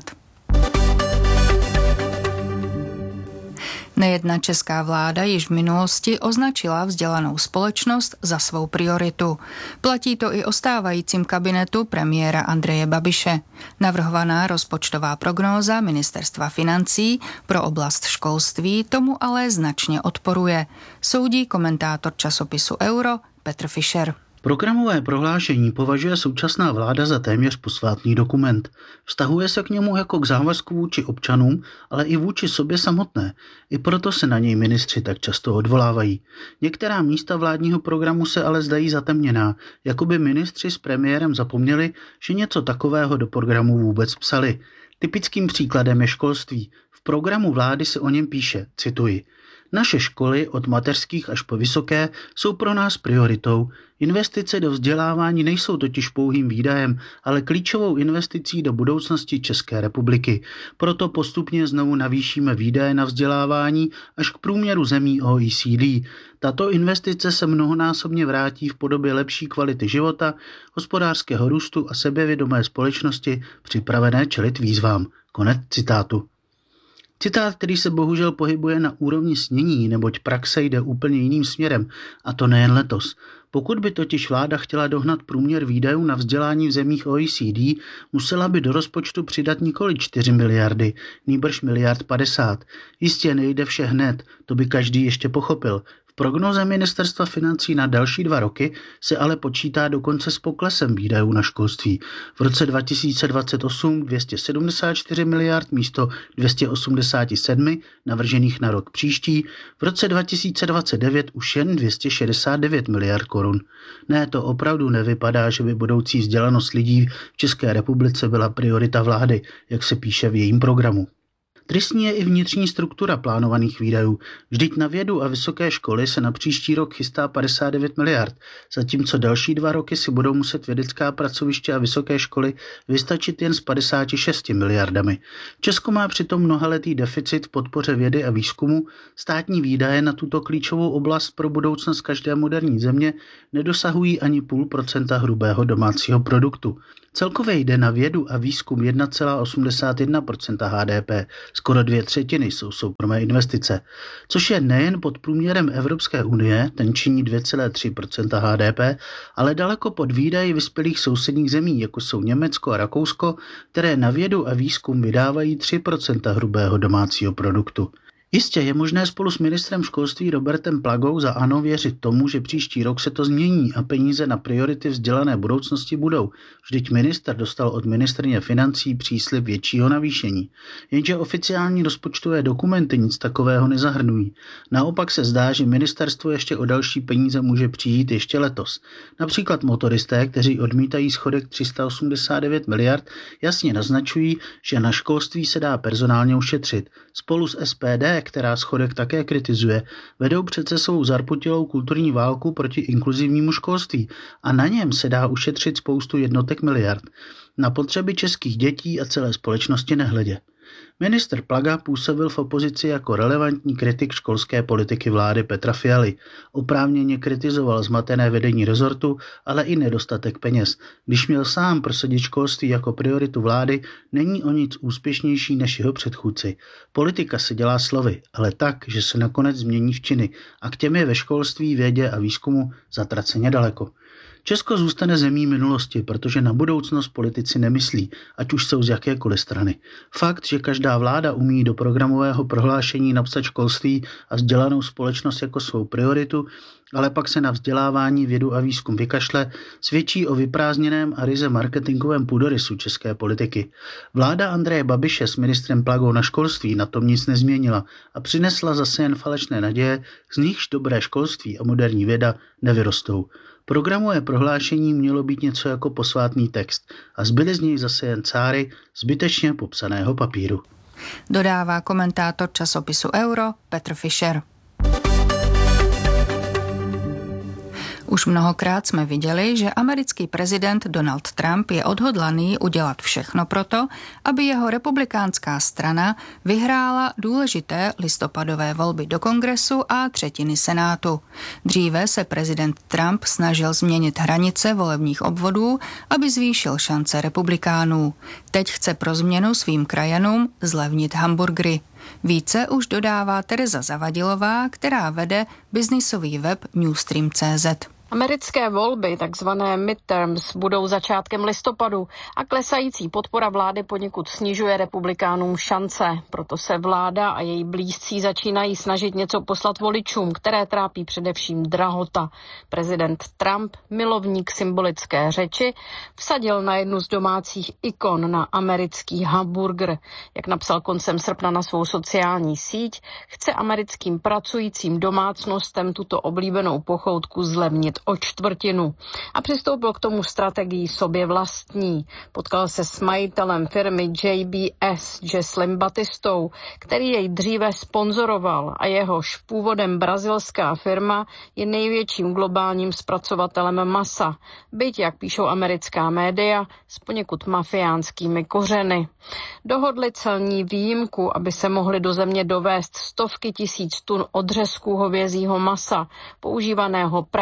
Nejedna česká vláda již v minulosti označila vzdělanou společnost za svou prioritu. Platí to i o stávajícím kabinetu premiéra Andreje Babiše. Navrhovaná rozpočtová prognóza Ministerstva financí pro oblast školství tomu ale značně odporuje. Soudí komentátor časopisu Euro Petr Fischer. Programové prohlášení považuje současná vláda za téměř posvátný dokument. Vztahuje se k němu jako k závazku vůči občanům, ale i vůči sobě samotné. I proto se na něj ministři tak často odvolávají. Některá místa vládního programu se ale zdají zatemněná, jako by ministři s premiérem zapomněli, že něco takového do programu vůbec psali. Typickým příkladem je školství. V programu vlády se o něm píše, cituji: Naše školy od mateřských až po vysoké jsou pro nás prioritou. Investice do vzdělávání nejsou totiž pouhým výdajem, ale klíčovou investicí do budoucnosti České republiky. Proto postupně znovu navýšíme výdaje na vzdělávání až k průměru zemí O E C D. Tato investice se mnohonásobně vrátí v podobě lepší kvality života, hospodářského růstu a sebevědomé společnosti připravené čelit výzvám. Konec citátu. Citát, který se bohužel pohybuje na úrovni snění, neboť praxe jde úplně jiným směrem, a to nejen letos. Pokud by totiž vláda chtěla dohnat průměr výdajů na vzdělání v zemích O E C D, musela by do rozpočtu přidat nikoli čtyři miliardy, nýbrž miliard padesát. Jistě nejde vše hned, to by každý ještě pochopil. V prognoze ministerstva financí na další dva roky se ale počítá dokonce s poklesem výdajů na školství. V roce dva tisíce dvacet osm dvě stě sedmdesát čtyři miliard místo dvě stě osmdesát sedm navržených na rok příští, v roce dva tisíce dvacet devět už jen dvě stě šedesát devět miliard korun. Ne, to opravdu nevypadá, že by budoucí vzdělanost lidí v České republice byla priorita vlády, jak se píše v jejím programu. Tristní je i vnitřní struktura plánovaných výdajů. Vždyť na vědu a vysoké školy se na příští rok chystá padesát devět miliard, zatímco další dva roky si budou muset vědecká pracoviště a vysoké školy vystačit jen s padesáti šesti miliardami. Česko má přitom mnohaletý deficit v podpoře vědy a výzkumu, státní výdaje na tuto klíčovou oblast pro budoucnost každé moderní země nedosahují ani půl procenta hrubého domácího produktu. Celkově jde na vědu a výzkum jedna celá osmdesát jedna procenta H D P, skoro dvě třetiny jsou soukromé investice, což je nejen pod průměrem Evropské unie, ten činí dvě celá tři procenta H D P, ale daleko pod výdaji vyspělých sousedních zemí, jako jsou Německo a Rakousko, které na vědu a výzkum vydávají tři procenta hrubého domácího produktu. Jistě je možné spolu s ministrem školství Robertem Plagou za ANO věřit tomu, že příští rok se to změní a peníze na priority vzdělané budoucnosti budou. Vždyť ministr dostal od ministryně financí příslib většího navýšení. Jenže oficiální rozpočtové dokumenty nic takového nezahrnují. Naopak se zdá, že ministerstvo ještě o další peníze může přijít ještě letos. Například motoristé, kteří odmítají schodek tři sta osmdesát devět miliard, jasně naznačují, že na školství se dá personálně ušetřit. Spolu s S P D, která schodek také kritizuje, vedou přece svou zarputilou kulturní válku proti inkluzivnímu školství a na něm se dá ušetřit spoustu jednotek miliard. Na potřeby českých dětí a celé společnosti nehledě. Ministr Plaga působil v opozici jako relevantní kritik školské politiky vlády Petra Fialy. Oprávněně kritizoval zmatené vedení rezortu, ale i nedostatek peněz. Když měl sám prosadit školství jako prioritu vlády, není o nic úspěšnější než jeho předchůdci. Politika se dělá slovy, ale tak, že se nakonec změní v činy a k těm je ve školství, vědě a výzkumu zatraceně daleko. Česko zůstane zemí minulosti, protože na budoucnost politici nemyslí, ať už jsou z jakékoliv strany. Fakt, že každá vláda umí do programového prohlášení napsat školství a vzdělanou společnost jako svou prioritu, ale pak se na vzdělávání, vědu a výzkum vykašle, svědčí o vyprázdněném a ryze marketingovém půdorysu české politiky. Vláda Andreje Babiše s ministrem Plagou na školství na tom nic nezměnila a přinesla zase jen falešné naděje, z nichž dobré školství a moderní věda nevyrostou. Programové prohlášení mělo být něco jako posvátný text a zbyly z něj zase jen cáry zbytečně popsaného papíru. Dodává komentátor časopisu Euro Petr Fischer. Už mnohokrát jsme viděli, že americký prezident Donald Trump je odhodlaný udělat všechno proto, aby jeho republikánská strana vyhrála důležité listopadové volby do Kongresu a třetiny Senátu. Dříve se prezident Trump snažil změnit hranice volebních obvodů, aby zvýšil šance republikánů. Teď chce pro změnu svým krajanům zlevnit hamburgery. Více už dodává Tereza Zavadilová, která vede biznisový web Newstream tečka cé zet. Americké volby, takzvané midterms, budou začátkem listopadu a klesající podpora vlády poněkud snižuje republikánům šance. Proto se vláda a její blízcí začínají snažit něco poslat voličům, které trápí především drahota. Prezident Trump, milovník symbolické řeči, vsadil na jednu z domácích ikon, na americký hamburger. Jak napsal koncem srpna na svou sociální síť, chce americkým pracujícím domácnostem tuto oblíbenou pochoutku zlevnit o čtvrtinu a přistoupil k tomu strategii sobě vlastní. Potkal se s majitelem firmy J B S, Jesslym Batistou, který jej dříve sponzoroval a jehož původem brazilská firma je největším globálním zpracovatelem masa, byť, jak píšou americká média, s poněkud mafiánskými kořeny. Dohodli celní výjimku, aby se mohly do země dovést stovky tisíc tun odřezků hovězího masa, používaného právě na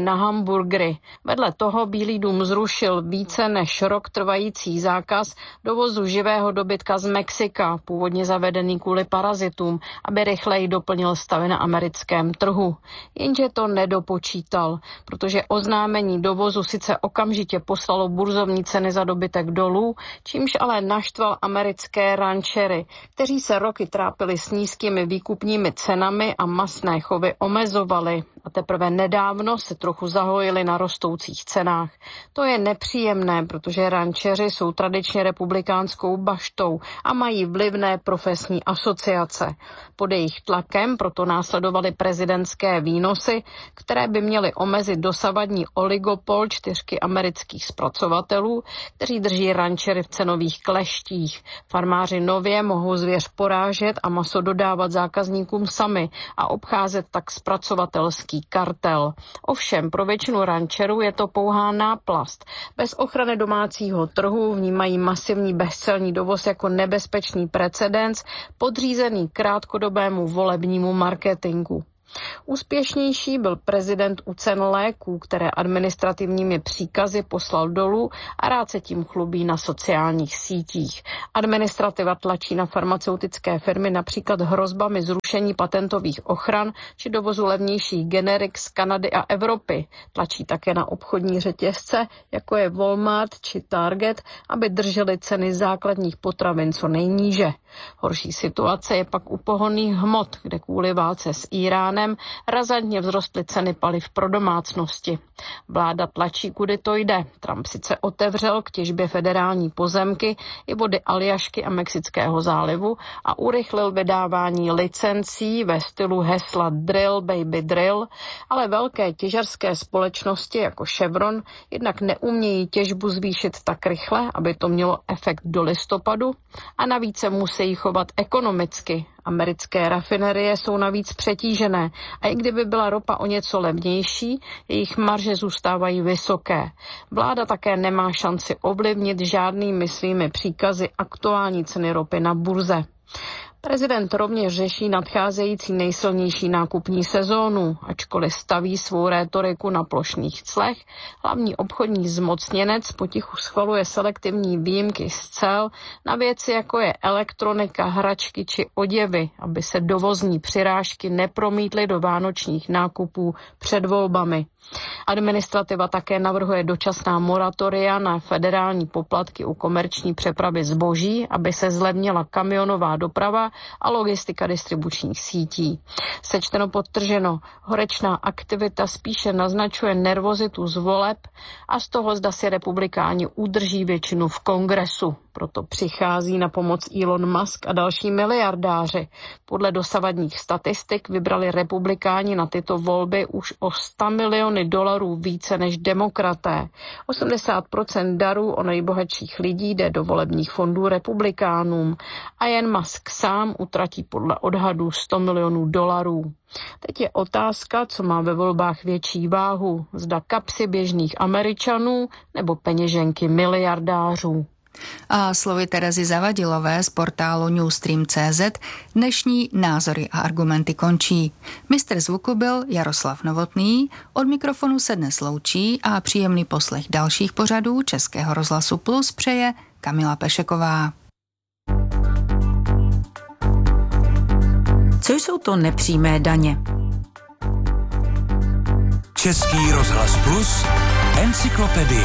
na hamburgery. Vedle toho Bílý dům zrušil více než rok trvající zákaz dovozu živého dobytka z Mexika, původně zavedený kvůli parazitům, aby rychleji doplnil stavy na americkém trhu. Jenže to nedopočítal, protože oznámení dovozu sice okamžitě poslalo burzovní ceny za dobytek dolů, čímž ale naštval americké rančery, kteří se roky trápili s nízkými výkupními cenami a masné chovy omezovali. A teprve nedávno se trochu zahojili na rostoucích cenách. To je nepříjemné, protože rančeři jsou tradičně republikánskou baštou a mají vlivné profesní asociace. Pod jejich tlakem proto následovaly prezidentské výnosy, které by měly omezit dosavadní oligopol čtyřky amerických zpracovatelů, kteří drží rančery v cenových kleštích. Farmáři nově mohou zvěř porážet a maso dodávat zákazníkům sami a obcházet tak zpracovatelský kartel. Ovšem pro většinu rančerů je to pouhá náplast. Bez ochrany domácího trhu vnímají masivní bezcelní dovoz jako nebezpečný precedens podřízený krátkodobému volebnímu marketingu. Úspěšnější byl prezident u cen léků, které administrativními příkazy poslal dolů a rád se tím chlubí na sociálních sítích. Administrativa tlačí na farmaceutické firmy například hrozbami zrušení patentových ochran či dovozu levnějších generik z Kanady a Evropy. Tlačí také na obchodní řetězce, jako je Walmart či Target, aby držely ceny základních potravin co nejníže. Horší situace je pak u pohonných hmot, kde kvůli válce s Íránem razantně vzrostly ceny paliv pro domácnosti. Vláda tlačí, kudy to jde. Trump sice otevřel k těžbě federální pozemky i vody Aljašky a Mexického zálivu a urychlil vydávání licencí ve stylu hesla Drill baby drill, ale velké těžařské společnosti jako Chevron jednak neumějí těžbu zvýšit tak rychle, aby to mělo efekt do listopadu, a navíc se musí chovat ekonomicky. Americké rafinerie jsou navíc přetížené a i kdyby byla ropa o něco levnější, jejich marže zůstávají vysoké. Vláda také nemá šanci ovlivnit žádnými svými příkazy aktuální ceny ropy na burze. Prezident rovněž řeší nadcházející nejsilnější nákupní sezónu, ačkoliv staví svou rétoriku na plošných clech. Hlavní obchodní zmocněnec potichu schvaluje selektivní výjimky z cel na věci, jako je elektronika, hračky či oděvy, aby se dovozní přirážky nepromítly do vánočních nákupů před volbami. Administrativa také navrhuje dočasná moratoria na federální poplatky u komerční přepravy zboží, aby se zlevnila kamionová doprava a logistika distribučních sítí. Sečteno podtrženo, horečná aktivita spíše naznačuje nervozitu z voleb a z toho, zda si republikáni udrží většinu v kongresu. Proto přichází na pomoc Elon Musk a další miliardáři. Podle dosavadních statistik vybrali republikáni na tyto volby už o sto miliony dolarů více než demokraté. osmdesát procent darů o nejbohatších lidí jde do volebních fondů republikánům a jen Musk sám utratí podle odhadů sto milionů dolarů. Teď je otázka, co má ve volbách větší váhu, zda kapsy běžných Američanů nebo peněženky miliardářů. A slovy Terezy Zavadilové z portálu newstream tečka cé zet dnešní názory a argumenty končí. Mistr zvuku byl Jaroslav Novotný, od mikrofonu se dnes loučí a příjemný poslech dalších pořadů Českého rozhlasu Plus přeje Kamila Pešeková. Co jsou to nepřímé daně? Český rozhlas Plus, encyklopedie.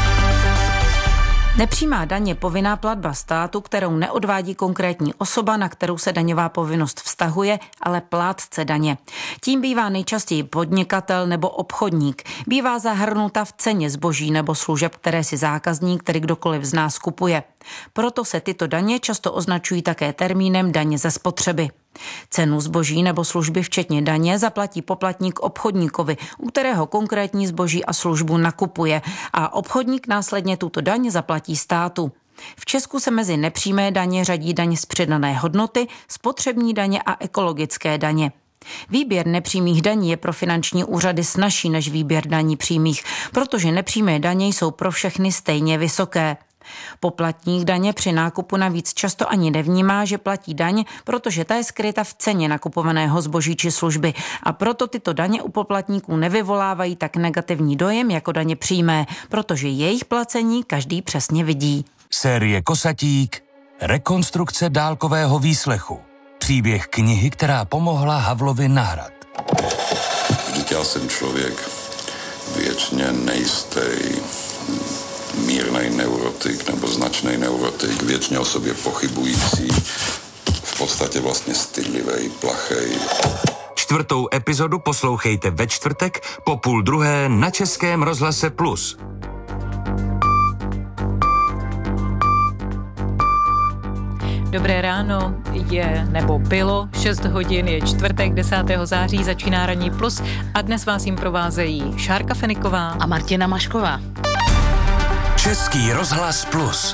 Nepřímá daň je povinná platba státu, kterou neodvádí konkrétní osoba, na kterou se daňová povinnost vztahuje, ale plátce daně. Tím bývá nejčastěji podnikatel nebo obchodník. Bývá zahrnuta v ceně zboží nebo služeb, které si zákazník, který kdokoliv z nás kupuje. Proto se tyto daně často označují také termínem daně ze spotřeby. Cenu zboží nebo služby včetně daně zaplatí poplatník obchodníkovi, u kterého konkrétní zboží a službu nakupuje, a obchodník následně tuto daň zaplatí státu. V Česku se mezi nepřímé daně řadí daň z přidané hodnoty, spotřební daně a ekologické daně. Výběr nepřímých daní je pro finanční úřady snazší než výběr daní přímých, protože nepřímé daně jsou pro všechny stejně vysoké. Poplatník daně při nákupu navíc často ani nevnímá, že platí daň, protože ta je skryta v ceně nakupovaného zboží či služby a proto tyto daně u poplatníků nevyvolávají tak negativní dojem jako daně přímé, protože jejich placení každý přesně vidí. Série Kosatík, rekonstrukce dálkového výslechu. Příběh knihy, která pomohla Havlovi na hrad. Vždyť já jsem člověk věčně nejistý, mírnej neurotik nebo značný neurotik, věčně o sobě pochybující, v podstatě vlastně stydlivej, plachej. Čtvrtou epizodu poslouchejte ve čtvrtek po půl druhé na Českém rozhlase Plus. Dobré ráno, je nebo bylo šest hodin, je čtvrtek desátého září, začíná Ranní Plus a dnes vás jim provázejí Šárka Feniková a Martina Mašková. Český rozhlas Plus.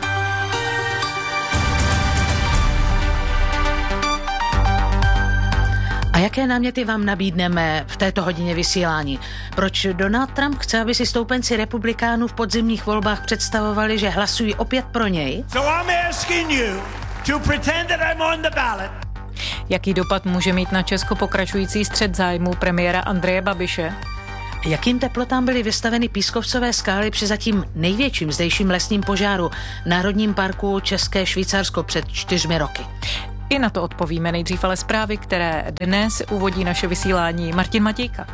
A jaké náměty vám nabídneme v této hodině vysílání? Proč Donald Trump chce, aby si stoupenci republikánů v podzimních volbách představovali, že hlasují opět pro něj? So I'm asking you to pretend that I'm on the ballot. Jaký dopad může mít na Česko pokračující střet zájmů premiéra Andreje Babiše? Jakým teplotám byly vystaveny pískovcové skály při zatím největším zdejším lesním požáru v Národním parku České Švýcarsko před čtyřmi roky? I na to odpovíme nejdřív, ale zprávy, které dnes uvodí naše vysílání Martin Matějka.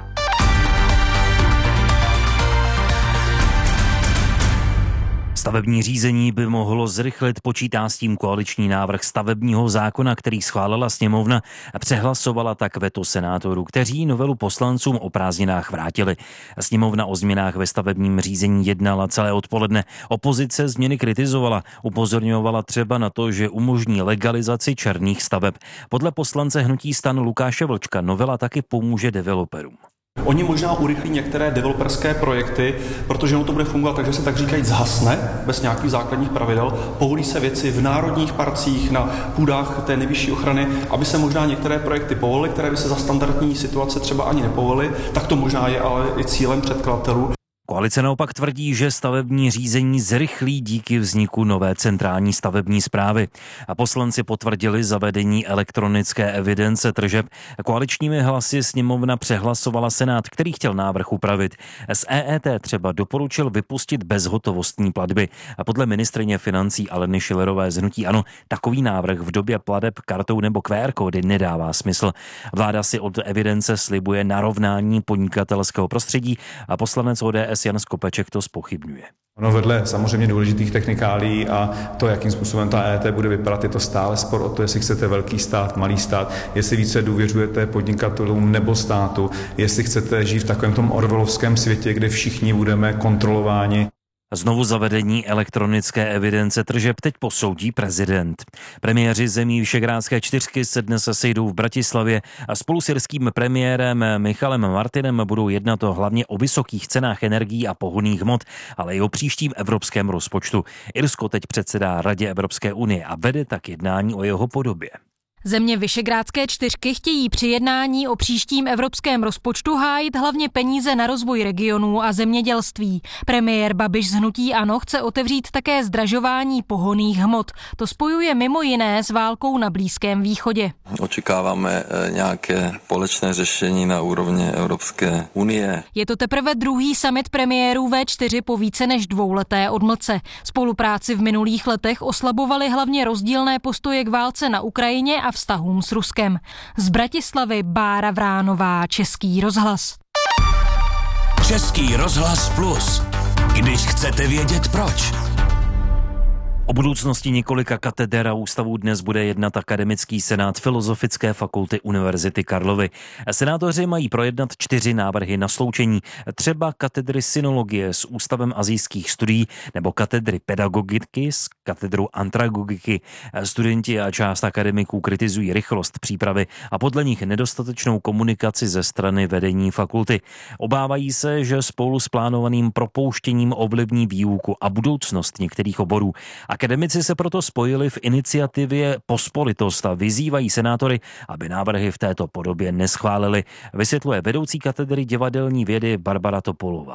Stavební řízení by mohlo zrychlit, počítá s tím koaliční návrh stavebního zákona, který schválila sněmovna a přehlasovala tak veto senátorů, kteří novelu poslancům o prázdninách vrátili. Sněmovna o změnách ve stavebním řízení jednala celé odpoledne. Opozice změny kritizovala, upozorňovala třeba na to, že umožní legalizaci černých staveb. Podle poslance hnutí STAN Lukáše Vlčka novela taky pomůže developerům. Oni možná urychlí některé developerské projekty, protože ono to bude fungovat tak, že se tak říkají zhasne bez nějakých základních pravidel, povolí se věci v národních parcích, na půdách té nejvyšší ochrany, aby se možná některé projekty povolily, které by se za standardní situace třeba ani nepovolily, tak to možná je ale i cílem předkladatelů. Koalice naopak tvrdí, že stavební řízení zrychlí díky vzniku nové centrální stavební správy. A poslanci potvrdili zavedení elektronické evidence tržeb. Koaličními hlasy sněmovna přehlasovala Senát, který chtěl návrh upravit. Z E E T třeba doporučil vypustit bezhotovostní platby. A podle ministryně financí Aleny Schillerové z hnutí ANO takový návrh v době plateb kartou nebo Q R kódy nedává smysl. Vláda si od evidence slibuje narovnání podnikatelského prostředí a poslanec O D S Jan Skopeček to zpochybňuje. Ono vedle samozřejmě důležitých technikálí a to, jakým způsobem ta E E T bude vypadat, je to stále spor o to, jestli chcete velký stát, malý stát, jestli více důvěřujete podnikatelům nebo státu, jestli chcete žít v takovém tom orwellovském světě, kde všichni budeme kontrolováni. Znovu zavedení elektronické evidence tržeb teď posoudí prezident. Premiéři zemí Visegrádské čtyřky se dnes sejdou v Bratislavě a spolu s irským premiérem Michalem Martinem budou jednat o hlavně o vysokých cenách energií a pohonných hmot, ale i o příštím evropském rozpočtu. Irsko teď předsedá Radě Evropské unie a vede tak jednání o jeho podobě. Země Visegrádské čtyřky chtějí při jednání o příštím evropském rozpočtu hájit hlavně peníze na rozvoj regionů a zemědělství. Premiér Babiš z hnutí ANO chce otevřít také zdražování pohonných hmot. To spojuje mimo jiné s válkou na Blízkém východě. Očekáváme nějaké společné řešení na úrovni Evropské unie. Je to teprve druhý summit premiérů V čtyři po více než dvouleté odmlce. Spolupráci v minulých letech oslabovaly hlavně rozdílné postoje k válce na Ukrajině a vztahům s Ruskem. Z Bratislavy Bára Vránová, Český rozhlas. Český rozhlas Plus. Když chcete vědět proč. O budoucnosti několika kateder a ústavů dnes bude jednat akademický senát Filozofické fakulty Univerzity Karlovy. Senátoři mají projednat čtyři návrhy na sloučení, třeba katedry synologie s Ústavem asijských studií nebo katedry pedagogiky s katedrou andragogiky. Studenti a část akademiků kritizují rychlost přípravy a podle nich nedostatečnou komunikaci ze strany vedení fakulty. Obávají se, že spolu s plánovaným propouštěním ovlivní výuku a budoucnost některých oborů. Akademici se proto spojili v iniciativě Pospolitost a vyzývají senátory, aby návrhy v této podobě neschválili, vysvětluje vedoucí katedry divadelní vědy Barbara Topolová.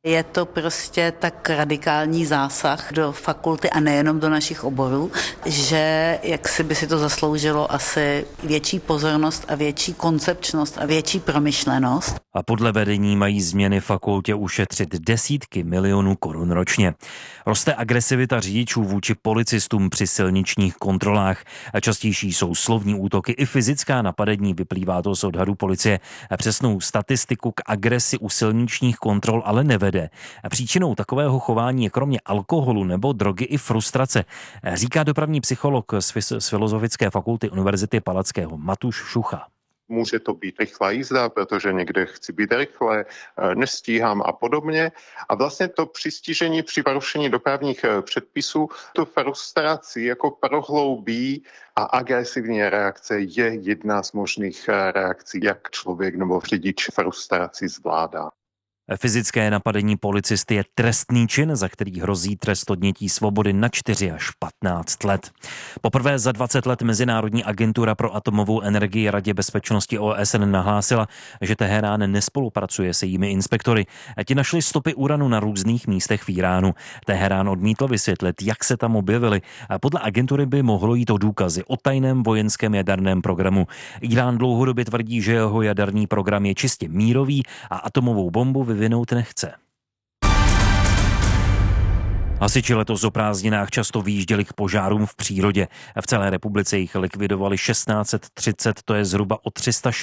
Je to prostě tak radikální zásah do fakulty a nejenom do našich oborů, že jak si by si to zasloužilo asi větší pozornost a větší koncepčnost a větší promyšlenost. A podle vedení mají změny fakultě ušetřit desítky milionů korun ročně. Roste agresivita řidičů vůči policistům při silničních kontrolách. Častější jsou slovní útoky i fyzická napadení, vyplývá to z odhadu policie. Přesnou statistiku k agresi u silničních kontrol ale nevede. Příčinou takového chování je kromě alkoholu nebo drogy i frustrace, říká dopravní psycholog z Filozofické fakulty Univerzity Palackého Matuš Šucha. Může to být rychlá jízda, protože někde chci být rychle, nestíhám a podobně. A vlastně to přistižení při porušení dopravních předpisů tu frustraci jako prohloubí a agresivní reakce je jedna z možných reakcí, jak člověk nebo řidič frustraci zvládá. Fyzické napadení policisty je trestný čin, za který hrozí trest odnětí svobody na čtyři až patnáct let. Poprvé za dvacet let Mezinárodní agentura pro atomovou energii Radě bezpečnosti O S N nahlásila, že Teherán nespolupracuje se jejími inspektory. Ti našli stopy uranu na různých místech v Iránu. Teherán odmítl vysvětlit, jak se tam objevily. Podle agentury by mohlo jít o důkazy o tajném vojenském jaderném programu. Irán dlouhodobě tvrdí, že jeho jaderný program je čistě mírový a atomovou bombu vyvinout nechce. Hasiči letos o prázdninách často vyjížděli k požárům v přírodě. V celé republice jich likvidovali šestnáct set třicet, to je zhruba o tři sta